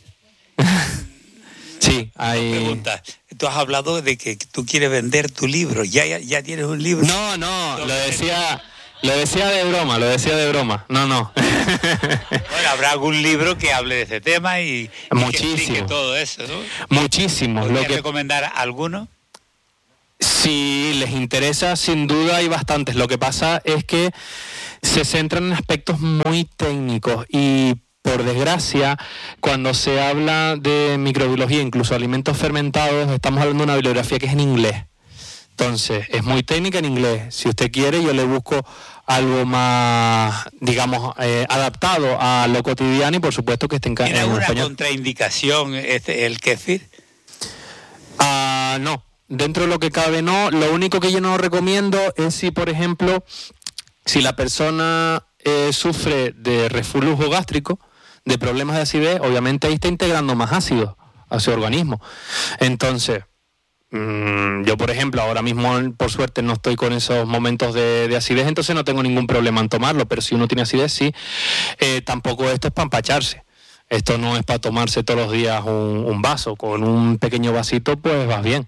Sí, hay... Pregunta, tú has hablado de que tú quieres vender tu libro, ¿ya, ya, ya tienes un libro? No, no, lo decía, lo decía de broma, lo decía de broma, no, no. Bueno, habrá algún libro que hable de este tema y, y Muchísimo. que explique todo eso, ¿no? Muchísimos. ¿Podrías Lo que... recomendar alguno? Si les interesa, sin duda hay bastantes. Lo que pasa es que se centran en aspectos muy técnicos y, por desgracia, cuando se habla de microbiología, incluso alimentos fermentados, estamos hablando de una bibliografía que es en inglés. Entonces, es muy técnica en inglés. Si usted quiere, yo le busco algo más, digamos, eh, adaptado a lo cotidiano y, por supuesto, que esté en, ¿Tiene en alguna español. contraindicación este, el kéfir? Ah, no. Dentro de lo que cabe, no. Lo único que yo no recomiendo es si, por ejemplo, si la persona eh, sufre de reflujo gástrico, de problemas de acidez, obviamente ahí está integrando más ácido a su organismo. Entonces, mmm, yo, por ejemplo, ahora mismo, por suerte, no estoy con esos momentos de, de acidez, entonces no tengo ningún problema en tomarlo, pero si uno tiene acidez, sí. Eh, tampoco esto es para empacharse. Esto no es para tomarse todos los días un, un vaso. Con un pequeño vasito, pues vas bien.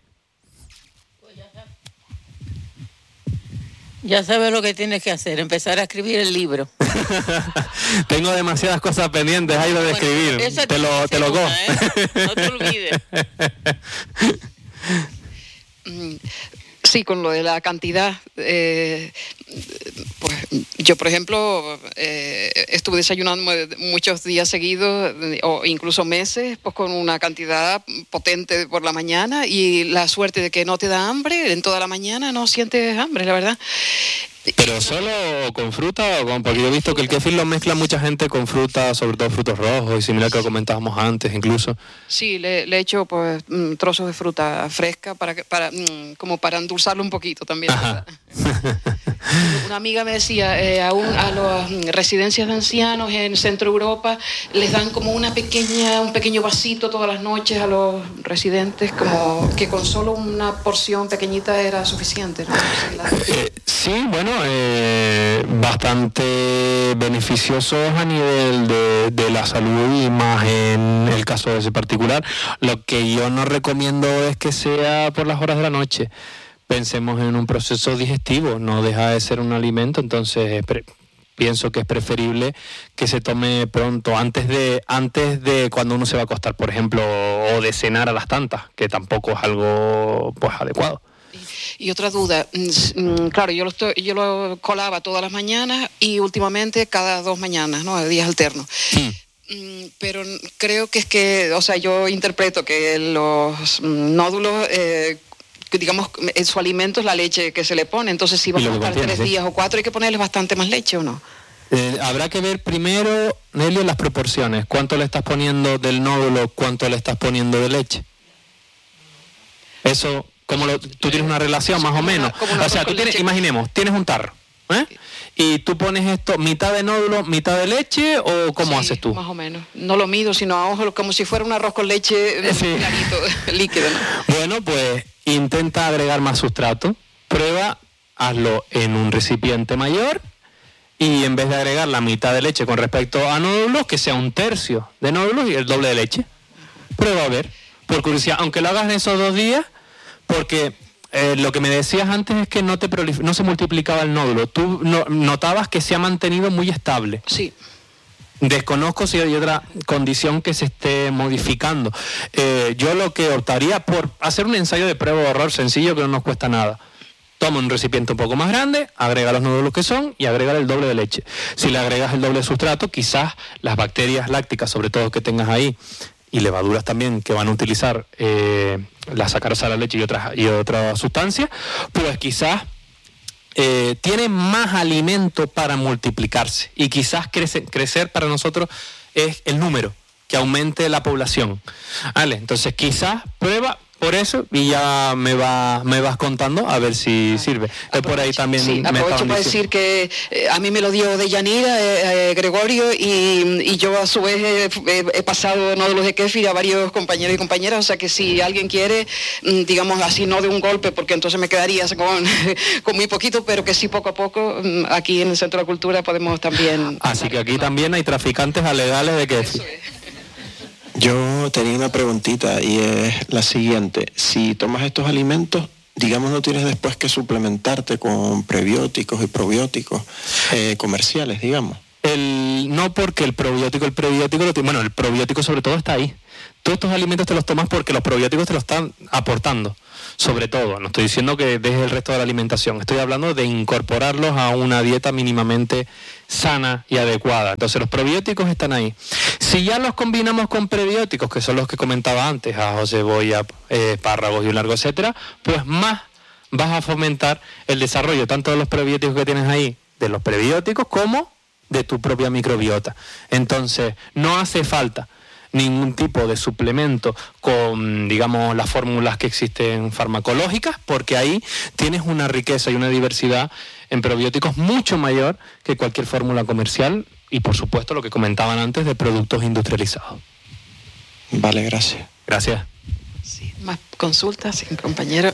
Ya sabes lo que tienes que hacer, empezar a escribir el libro. Tengo demasiadas cosas pendientes ahí de Bueno, escribir. esa Te lo, te lo cojo. una, ¿eh? No te olvides. Sí, con lo de la cantidad, eh, pues yo, por ejemplo, eh, estuve desayunando muchos días seguidos, o incluso meses, pues con una cantidad potente por la mañana, y la suerte de que no te da hambre, en toda la mañana no sientes hambre, la verdad. ¿Pero solo con fruta o con...? Porque yo he visto que el kéfir lo mezcla mucha gente con fruta, sobre todo frutos rojos, y similar que lo comentábamos antes incluso. Sí, le, le echo pues trozos de fruta fresca para que, para como para endulzarlo un poquito también. Una amiga me decía, eh, a, un, a las residencias de ancianos en Centro Europa les dan como una pequeña, un pequeño vasito todas las noches a los residentes, como que con solo una porción pequeñita era suficiente, ¿no? Eh, sí, bueno, eh, bastante beneficiosos a nivel de, de la salud y más en el caso de ese particular. Lo que yo no recomiendo es que sea por las horas de la noche. Pensemos en un proceso digestivo, no deja de ser un alimento, entonces pre- pienso que es preferible que se tome pronto, antes de antes de cuando uno se va a acostar, por ejemplo, o de cenar a las tantas, que tampoco es algo pues adecuado. Y otra duda, claro, yo lo, estoy, yo lo colaba todas las mañanas y últimamente cada dos mañanas, ¿no? Días alternos. Mm. Pero creo que es que, o sea, yo interpreto que los nódulos, eh, digamos, su alimento es la leche que se le pone, entonces si vamos a estar tres días o cuatro hay que ponerle bastante más leche, ¿o no? Eh, habrá que ver primero, Nelio, las proporciones. ¿Cuánto le estás poniendo del nódulo? ¿Cuánto le estás poniendo de leche? Eso... Como lo, tú tienes una relación más o menos, o sea, tú tienes, imaginemos, tienes un tarro, ¿eh? Y tú pones esto, mitad de nódulo, mitad de leche, o ¿cómo sí, haces tú? Más o menos, no lo mido, sino a ojo, como si fuera un arroz con leche sí. clarito, líquido, ¿no? Bueno, pues intenta agregar más sustrato, prueba, hazlo en un recipiente mayor, y en vez de agregar la mitad de leche con respecto a nódulos, que sea un tercio de nódulos y el doble de leche. Prueba a ver, por curiosidad, aunque lo hagas en esos dos días, porque eh, lo que me decías antes es que no, te prolif- no se multiplicaba el nódulo. Tú no, notabas que se ha mantenido muy estable. Sí. Desconozco si hay otra condición que se esté modificando. Eh, yo lo que optaría por hacer un ensayo de prueba de error sencillo que no nos cuesta nada. Toma un recipiente un poco más grande, agrega los nódulos que son y agrega el doble de leche. Si le agregas el doble de sustrato, quizás las bacterias lácticas, sobre todo que tengas ahí, y levaduras también que van a utilizar eh, la sacarosa de la leche y otras y otras sustancias, pues quizás eh, tiene más alimento para multiplicarse y quizás crece, crecer para nosotros es el número, que aumente la población. ¿Vale? Entonces quizás prueba, por eso y ya me va me vas contando a ver si Vale. sirve. Eh, por ahí también Sí, me aprovecho estaban para diciendo- decir que eh, a mí me lo dio de Yanira, eh, eh, Gregorio, y, y yo a su vez he, he- he pasado nódulos de kéfir a varios compañeros y compañeras, o sea que si alguien quiere, mm, digamos así, no de un golpe, porque entonces me quedaría con, con muy poquito, pero que sí poco a poco, mm, aquí en el Centro de la Cultura podemos también... Así que aquí también hay traficantes alegales de kéfir. Yo tenía una preguntita y es la siguiente. Si tomas estos alimentos, digamos, no tienes después que suplementarte con prebióticos y probióticos eh, comerciales, digamos. El, no porque el probiótico, el prebiótico, lo tiene- bueno, el probiótico sobre todo está ahí. Todos estos alimentos te los tomas porque los probióticos te los están aportando, sobre todo. No estoy diciendo que dejes el resto de la alimentación, estoy hablando de incorporarlos a una dieta mínimamente sana y adecuada. Entonces los probióticos están ahí. Si ya los combinamos con prebióticos, que son los que comentaba antes, ajo, cebolla, eh, espárragos y un largo etcétera, pues más vas a fomentar el desarrollo tanto de los prebióticos que tienes ahí, de los prebióticos, como de tu propia microbiota. Entonces, no hace falta ningún tipo de suplemento con, digamos, las fórmulas que existen farmacológicas, porque ahí tienes una riqueza y una diversidad en probióticos mucho mayor que cualquier fórmula comercial y, por supuesto, lo que comentaban antes de productos industrializados. Vale, gracias. Gracias. Sí, más consultas, sí, compañero.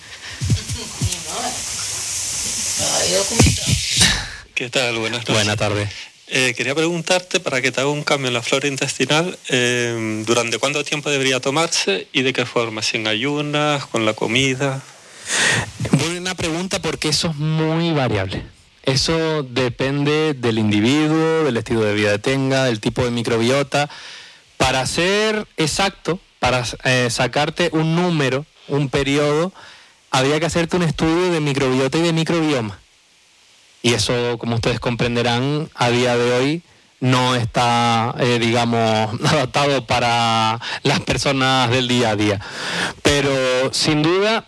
¿Qué tal? Buenas noches. Buenas tardes. Eh, quería preguntarte, para que te haga un cambio en la flora intestinal, eh, ¿durante cuánto tiempo debería tomarse y de qué forma? ¿Sin ayunas, con la comida? Buena pregunta, porque eso es muy variable. Eso depende del individuo, del estilo de vida que tenga, del tipo de microbiota. Para ser exacto, para eh, sacarte un número, un periodo, habría que hacerte un estudio de microbiota y de microbioma. Y eso, como ustedes comprenderán, a día de hoy no está, eh, digamos, adaptado para las personas del día a día. Pero, sin duda,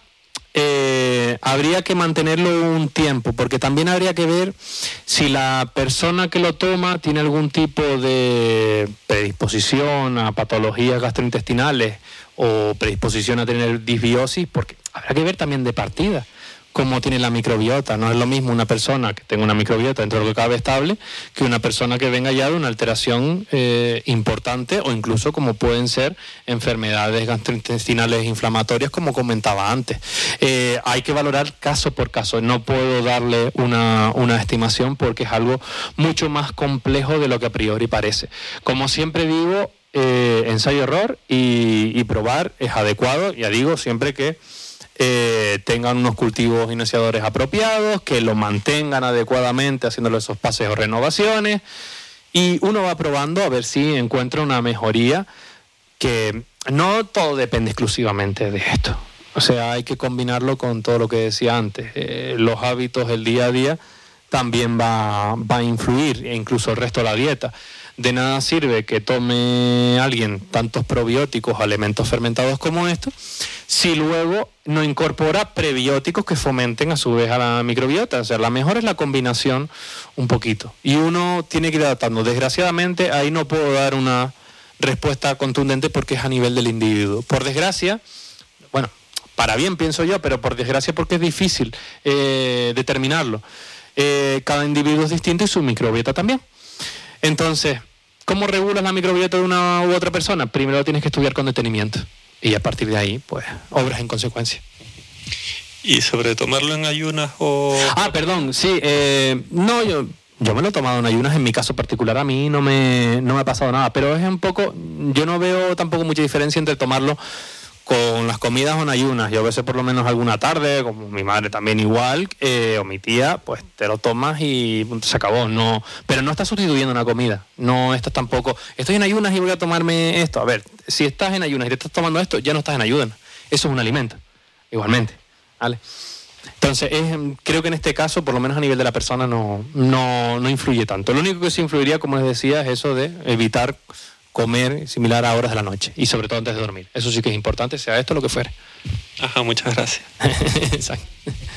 eh, habría que mantenerlo un tiempo, porque también habría que ver si la persona que lo toma tiene algún tipo de predisposición a patologías gastrointestinales o predisposición a tener disbiosis, porque habrá que ver también de partida cómo tiene la microbiota. No es lo mismo una persona que tenga una microbiota dentro de lo que cabe estable que una persona que venga ya de una alteración eh, importante, o incluso como pueden ser enfermedades gastrointestinales inflamatorias, como comentaba antes. Eh, hay que valorar caso por caso. No puedo darle una, una estimación porque es algo mucho más complejo de lo que a priori parece. Como siempre digo, eh, ensayo-error y, y probar es adecuado. Ya digo, siempre que Eh, tengan unos cultivos iniciadores apropiados, que lo mantengan adecuadamente haciéndole esos pases o renovaciones, y uno va probando a ver si encuentra una mejoría, que no todo depende exclusivamente de esto. O sea, hay que combinarlo con todo lo que decía antes. Eh, los hábitos del día a día también va, va a influir, e incluso el resto de la dieta. De nada sirve que tome alguien tantos probióticos, alimentos fermentados como estos, si luego no incorpora prebióticos que fomenten a su vez a la microbiota. O sea, la mejor es la combinación un poquito. Y uno tiene que ir adaptando. Desgraciadamente, ahí no puedo dar una respuesta contundente porque es a nivel del individuo. Por desgracia, bueno, para bien pienso yo, pero por desgracia porque es difícil eh, determinarlo. Eh, cada individuo es distinto y su microbiota también. Entonces, ¿cómo regulas la microbiota de una u otra persona? Primero lo tienes que estudiar con detenimiento y a partir de ahí, pues, obras en consecuencia. ¿Y sobre tomarlo en ayunas o...? Ah, perdón, sí, eh, no, yo, yo me lo he tomado en ayunas, en mi caso particular a mí no me, no me ha pasado nada, pero es un poco, yo no veo tampoco mucha diferencia entre tomarlo con las comidas o en ayunas. Yo a veces por lo menos alguna tarde, como mi madre también igual, eh, o mi tía, pues te lo tomas y punto, se acabó. No, pero no estás sustituyendo una comida. No estás tampoco, estoy en ayunas y voy a tomarme esto. A ver, si estás en ayunas y te estás tomando esto, ya no estás en ayunas. Eso es un alimento, igualmente. ¿Vale? Entonces, es, creo que en este caso, por lo menos a nivel de la persona, no, no, no influye tanto. Lo único que sí influiría, como les decía, es eso de evitar comer similar a horas de la noche y sobre todo antes de dormir. Eso sí que es importante, sea esto lo que fuere. Ajá, muchas gracias. Exacto.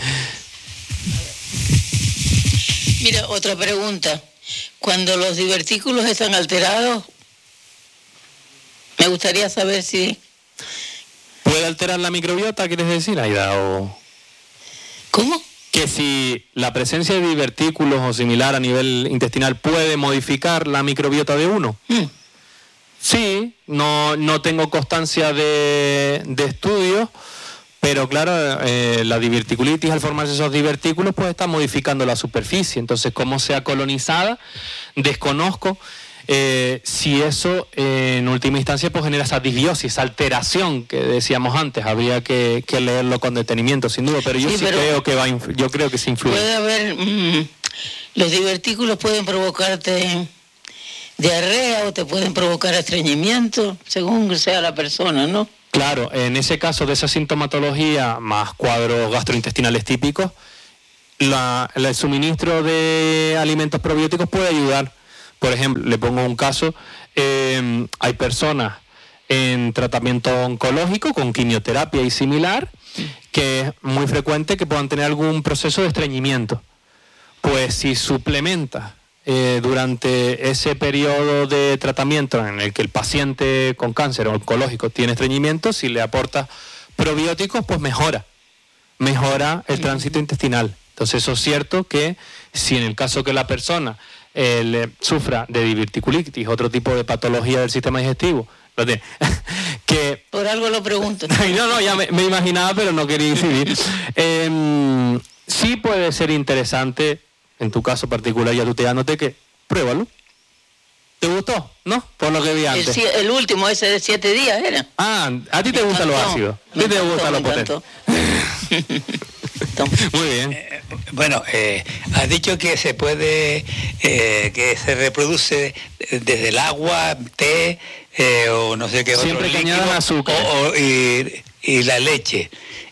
Mira, otra pregunta. Cuando los divertículos están alterados, me gustaría saber si... Puede puede alterar la microbiota, ¿quieres decir, Aida? O... ¿Cómo? Que si la presencia de divertículos o similar a nivel intestinal puede modificar la microbiota de uno. Mm. Sí, no, no tengo constancia de, de estudios, pero claro, eh, la diverticulitis al formarse esos divertículos pues está modificando la superficie. Entonces, cómo sea colonizada, desconozco. Eh, si eso eh, en última instancia pues genera esa disbiosis, esa alteración que decíamos antes, habría que, que leerlo con detenimiento sin duda, pero yo sí, sí pero creo que va a influ- yo creo que se influye. Puede haber mmm, los divertículos pueden provocarte diarrea o te pueden provocar estreñimiento, según sea la persona, ¿no? Claro, en ese caso de esa sintomatología más cuadros gastrointestinales típicos, la, el suministro de alimentos probióticos puede ayudar. Por ejemplo, le pongo un caso, eh, hay personas en tratamiento oncológico con quimioterapia y similar, que es muy frecuente que puedan tener algún proceso de estreñimiento. Pues si suplementa eh, durante ese periodo de tratamiento en el que el paciente con cáncer oncológico tiene estreñimiento, si le aporta probióticos, pues mejora, mejora el tránsito intestinal. Entonces eso es cierto que si en el caso que la persona eh, le sufra de diverticulitis, otro tipo de patología del sistema digestivo, lo de, que... Por algo lo pregunto. no, no, ya me, me imaginaba, pero no quería incidir. Eh, sí puede ser interesante, en tu caso particular, ya tuteándote, que pruébalo. ¿Te gustó? ¿No? Por lo que vi antes. El, el último, ese de siete días, ¿era? Ah, a ti te gusta lo ácido. A ti te gusta lo potente. Muy bien. Eh, bueno, eh, has dicho que se puede, eh, que se reproduce desde el agua, té, eh, o no sé qué otro siempre que líquido, añadan azúcar. O, o, y, y la leche.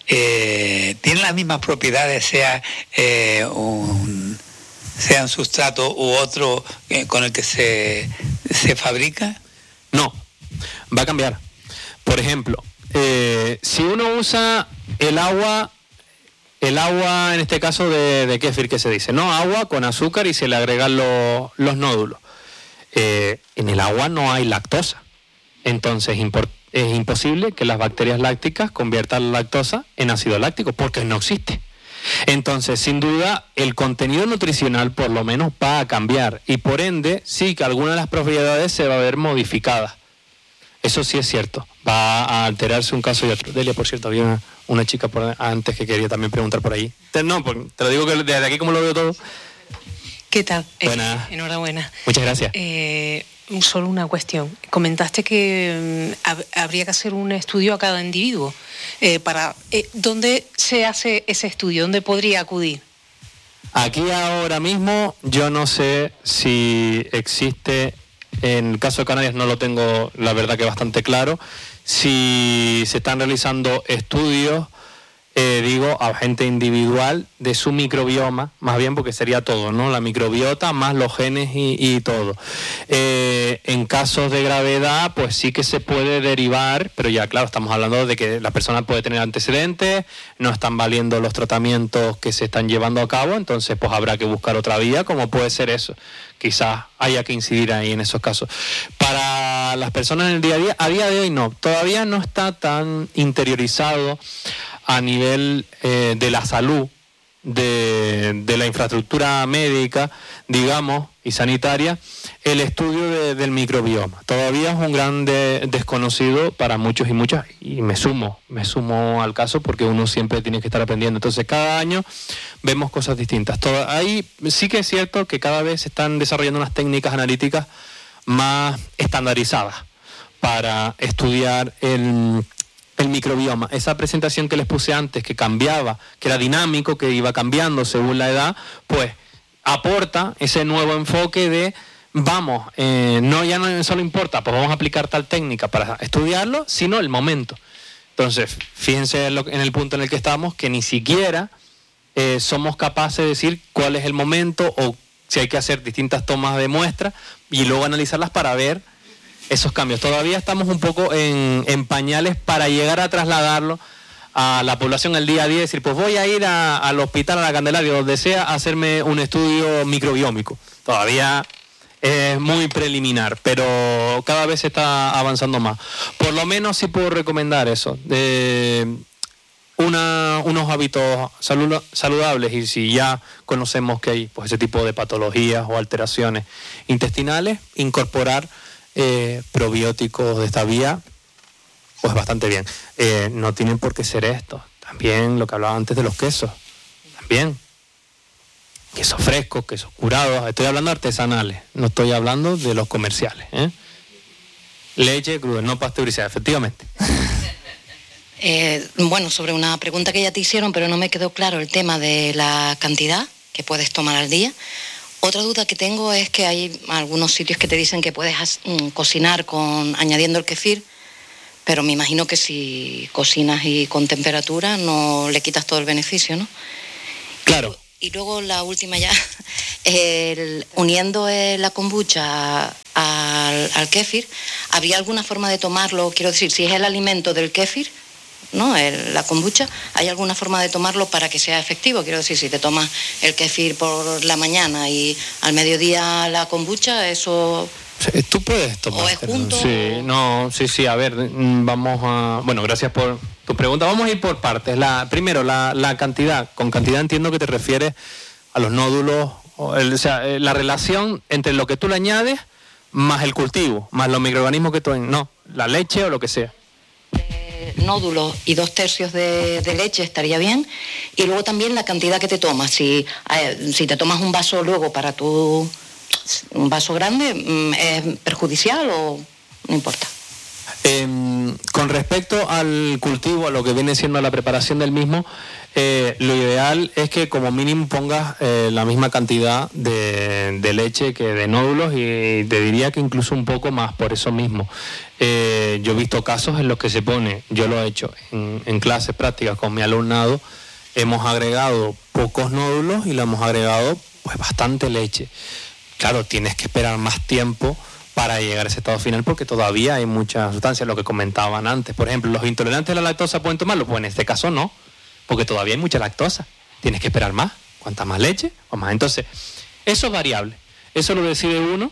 Eh, ¿Tienen las mismas propiedades, sea eh, un... sea un sustrato u otro eh, con el que se, se fabrica? No, va a cambiar. Por ejemplo, eh, si uno usa el agua, el agua en este caso de, de kéfir que se dice, no, agua con azúcar y se le agregan los, los nódulos. Eh, en el agua no hay lactosa, entonces impor- es imposible que las bacterias lácticas conviertan la lactosa en ácido láctico porque no existe. Entonces, sin duda, el contenido nutricional por lo menos va a cambiar y por ende, sí que alguna de las propiedades se va a ver modificada. Eso sí es cierto, va a alterarse un caso y otro. Delia, por cierto, había una, una chica por antes que quería también preguntar por ahí. Te, no, te lo digo que desde aquí como lo veo todo. ¿Qué tal? Buena. Eh, enhorabuena. Muchas gracias. Eh, solo una cuestión. Comentaste que um, hab- habría que hacer un estudio a cada individuo. Eh, para eh, ¿Dónde se hace ese estudio? ¿Dónde podría acudir? Aquí ahora mismo yo no sé si existe, en el caso de Canarias no lo tengo la verdad que bastante claro, si se están realizando estudios, eh, digo, a gente individual de su microbioma, más bien porque sería todo, ¿no? La microbiota más los genes y, y todo. Eh, en casos de gravedad, pues sí que se puede derivar, pero ya claro, estamos hablando de que la persona puede tener antecedentes, no están valiendo los tratamientos que se están llevando a cabo, entonces pues habrá que buscar otra vía, como puede ser eso. Quizás haya que incidir ahí en esos casos. Para las personas en el día a día, a día de hoy no, todavía no está tan interiorizado a nivel eh, de la salud, de, de la infraestructura médica, digamos, y sanitaria, el estudio de, del microbioma. Todavía es un gran de, desconocido para muchos y muchas, y me sumo, me sumo al caso porque uno siempre tiene que estar aprendiendo. Entonces, cada año vemos cosas distintas. Todo, ahí sí que es cierto que cada vez se están desarrollando unas técnicas analíticas más estandarizadas para estudiar el... el microbioma, esa presentación que les puse antes, que cambiaba, que era dinámico, que iba cambiando según la edad, pues aporta ese nuevo enfoque de, vamos, eh, no ya no solo importa, pues vamos a aplicar tal técnica para estudiarlo, sino el momento. Entonces, fíjense en, lo, en el punto en el que estamos, que ni siquiera eh, somos capaces de decir cuál es el momento o si hay que hacer distintas tomas de muestra y luego analizarlas para ver esos cambios. Todavía estamos un poco en, en pañales para llegar a trasladarlo a la población el día a día, decir, pues voy a ir a, al hospital, a la Candelaria, donde sea, a hacerme un estudio microbiómico. Todavía es muy preliminar, pero cada vez se está avanzando más. Por lo menos sí puedo recomendar eso, de una, unos hábitos salu- saludables, y si ya conocemos que hay pues ese tipo de patologías o alteraciones intestinales, incorporar eh, probióticos de esta vía, pues bastante bien. Eh, no tienen por qué ser esto. También lo que hablaba antes de los quesos, también. Quesos frescos, quesos curados, estoy hablando artesanales, no estoy hablando de los comerciales, ¿eh? Leche cruda, no pasteurizada, efectivamente. Eh, bueno, sobre una pregunta que ya te hicieron, pero no me quedó claro el tema de la cantidad que puedes tomar al día. Otra duda que tengo es que hay algunos sitios que te dicen que puedes mm, cocinar con añadiendo el kefir, pero me imagino que si cocinas y con temperatura no le quitas todo el beneficio, ¿no? Claro. Y luego la última ya, el, uniendo eh, la kombucha al, al kéfir, ¿habría alguna forma de tomarlo? Quiero decir, si es el alimento del kéfir, ¿no? El, la kombucha, ¿hay alguna forma de tomarlo para que sea efectivo? Quiero decir, si te tomas el kéfir por la mañana y al mediodía la kombucha, eso... Tú puedes tomar. ¿O es junto? Sí, no, sí, sí, a ver, vamos a... Bueno, gracias por tu pregunta. Vamos a ir por partes. La, primero, la, la cantidad. Con cantidad entiendo que te refieres a los nódulos, o, el, o sea, la relación entre lo que tú le añades más el cultivo, más los microorganismos que tú... No, la leche o lo que sea. Eh, nódulos y dos tercios de, de leche estaría bien. Y luego también la cantidad que te tomas. Si, eh, si te tomas un vaso luego para tu... un vaso grande, ¿es perjudicial o no importa? Eh, con respecto al cultivo, a lo que viene siendo la preparación del mismo, eh, lo ideal es que como mínimo pongas eh, la misma cantidad de, de leche que de nódulos, y te diría que incluso un poco más por eso mismo. Eh, yo he visto casos en los que se pone, yo lo he hecho en, en clases prácticas con mi alumnado, hemos agregado pocos nódulos y le hemos agregado pues bastante leche. Claro, tienes que esperar más tiempo para llegar a ese estado final porque todavía hay muchas sustancias, lo que comentaban antes. Por ejemplo, los intolerantes a la lactosa pueden tomarlo, pues en este caso no, porque todavía hay mucha lactosa. Tienes que esperar más. Cuanta más leche o más. Entonces, eso es variable. Eso lo decide uno.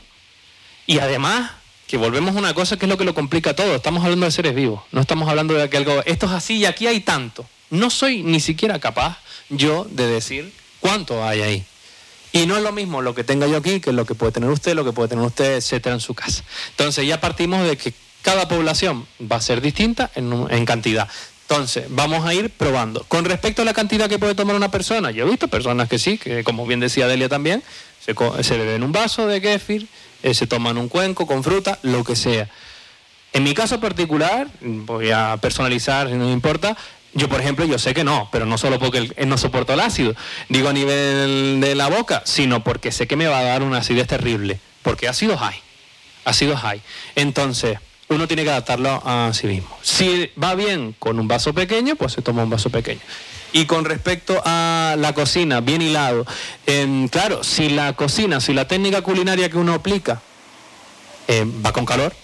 Y además, que volvemos a una cosa que es lo que lo complica todo. Estamos hablando de seres vivos. No estamos hablando de que algo, esto es así y aquí hay tanto. No soy ni siquiera capaz yo de decir cuánto hay ahí. Y no es lo mismo lo que tenga yo aquí que lo que puede tener usted, lo que puede tener usted, etcétera, en su casa. Entonces ya partimos de que cada población va a ser distinta en, en cantidad. Entonces vamos a ir probando. Con respecto a la cantidad que puede tomar una persona, yo he visto personas que sí, que como bien decía Delia también, se, se beben un vaso de kéfir, eh, se toman un cuenco con fruta, lo que sea. En mi caso particular, voy a personalizar, si no me importa, yo, por ejemplo, yo sé que no, pero no solo porque él no soporto el ácido, digo a nivel de la boca, sino porque sé que me va a dar una acidez terrible, porque ácidos hay, ácidos hay. Entonces, uno tiene que adaptarlo a sí mismo. Si va bien con un vaso pequeño, pues se toma un vaso pequeño. Y con respecto a la cocina, bien hilado, eh, claro, si la cocina, si la técnica culinaria que uno aplica eh, va con calor,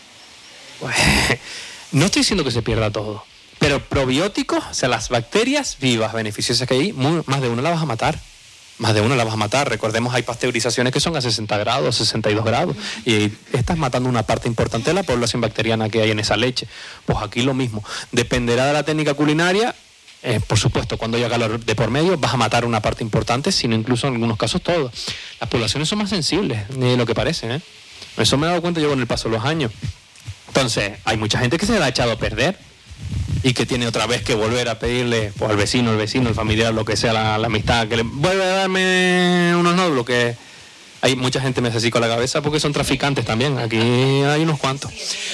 pues no estoy diciendo que se pierda todo. Pero probióticos, o sea, las bacterias vivas, beneficiosas que hay, muy, más de una la vas a matar. Más de una la vas a matar. Recordemos, hay pasteurizaciones que son a sesenta grados, sesenta y dos grados. Y estás matando una parte importante de la población bacteriana que hay en esa leche. Pues aquí lo mismo. Dependerá de la técnica culinaria. Eh, por supuesto, cuando haya calor de por medio, vas a matar una parte importante, sino incluso en algunos casos todo. Las poblaciones son más sensibles de lo que parece, ¿eh? Eso me he dado cuenta yo con el paso de los años. Entonces, hay mucha gente que se le ha echado a perder y que tiene otra vez que volver a pedirle pues, al vecino, el vecino, el familiar, lo que sea, la, la amistad, que le vuelve a darme unos nódulos, que hay mucha gente me hace así con la cabeza porque son traficantes también, aquí hay unos cuantos.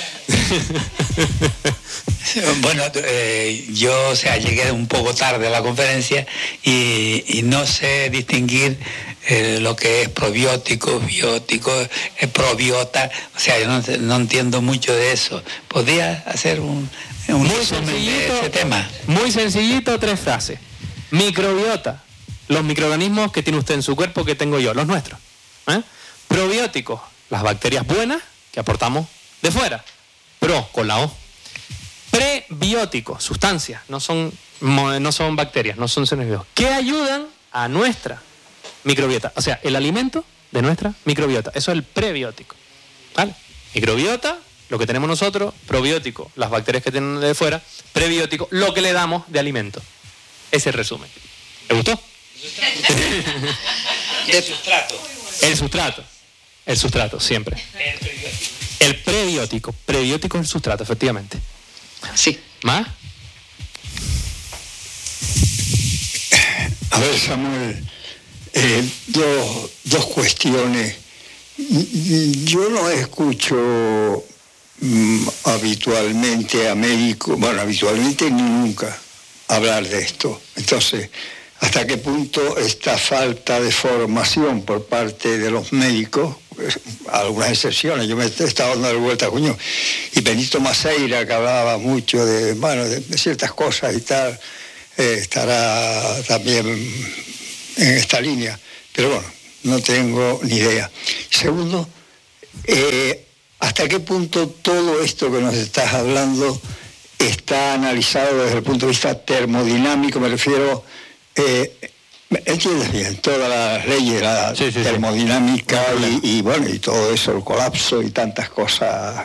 Bueno, eh, yo o sea, llegué un poco tarde a la conferencia y, y no sé distinguir eh, lo que es probiótico, biótico, eh, probiota, o sea, yo no, no entiendo mucho de eso. ¿Podría hacer un... Un muy sencillito, ese tema. Muy sencillito, tres frases. Microbiota, los microorganismos que tiene usted en su cuerpo, que tengo yo, los nuestros. ¿Eh? Probióticos, las bacterias buenas que aportamos de fuera. Pro, con la O. Prebióticos, sustancias, no son, no son bacterias, no son seres vivos, que ayudan a nuestra microbiota. O sea, el alimento de nuestra microbiota. Eso es el prebiótico. ¿Vale? Microbiota, lo que tenemos nosotros, probiótico, las bacterias que tienen de fuera, prebiótico, lo que le damos de alimento. Ese es el resumen. ¿Le gustó? El sustrato. El sustrato. El sustrato, siempre. El prebiótico. El prebiótico. Prebiótico es el sustrato, efectivamente. Sí. ¿Más? A ver, Samuel, eh, dos, dos cuestiones. Yo no escucho mm, habitualmente a médicos, bueno, habitualmente ni nunca hablar de esto. Entonces, ¿hasta qué punto esta falta de formación por parte de los médicos, pues, algunas excepciones, yo me estaba dando vuelta, coño, y Benito Maceira, que hablaba mucho de, bueno, de, de ciertas cosas y tal, eh, estará también en esta línea, pero bueno, no tengo ni idea. Segundo, eh, ¿hasta qué punto todo esto que nos estás hablando está analizado desde el punto de vista termodinámico? Me refiero, eh, entiendes bien, todas las leyes, la sí, sí, termodinámica sí. y, y bueno, y todo eso, el colapso y tantas cosas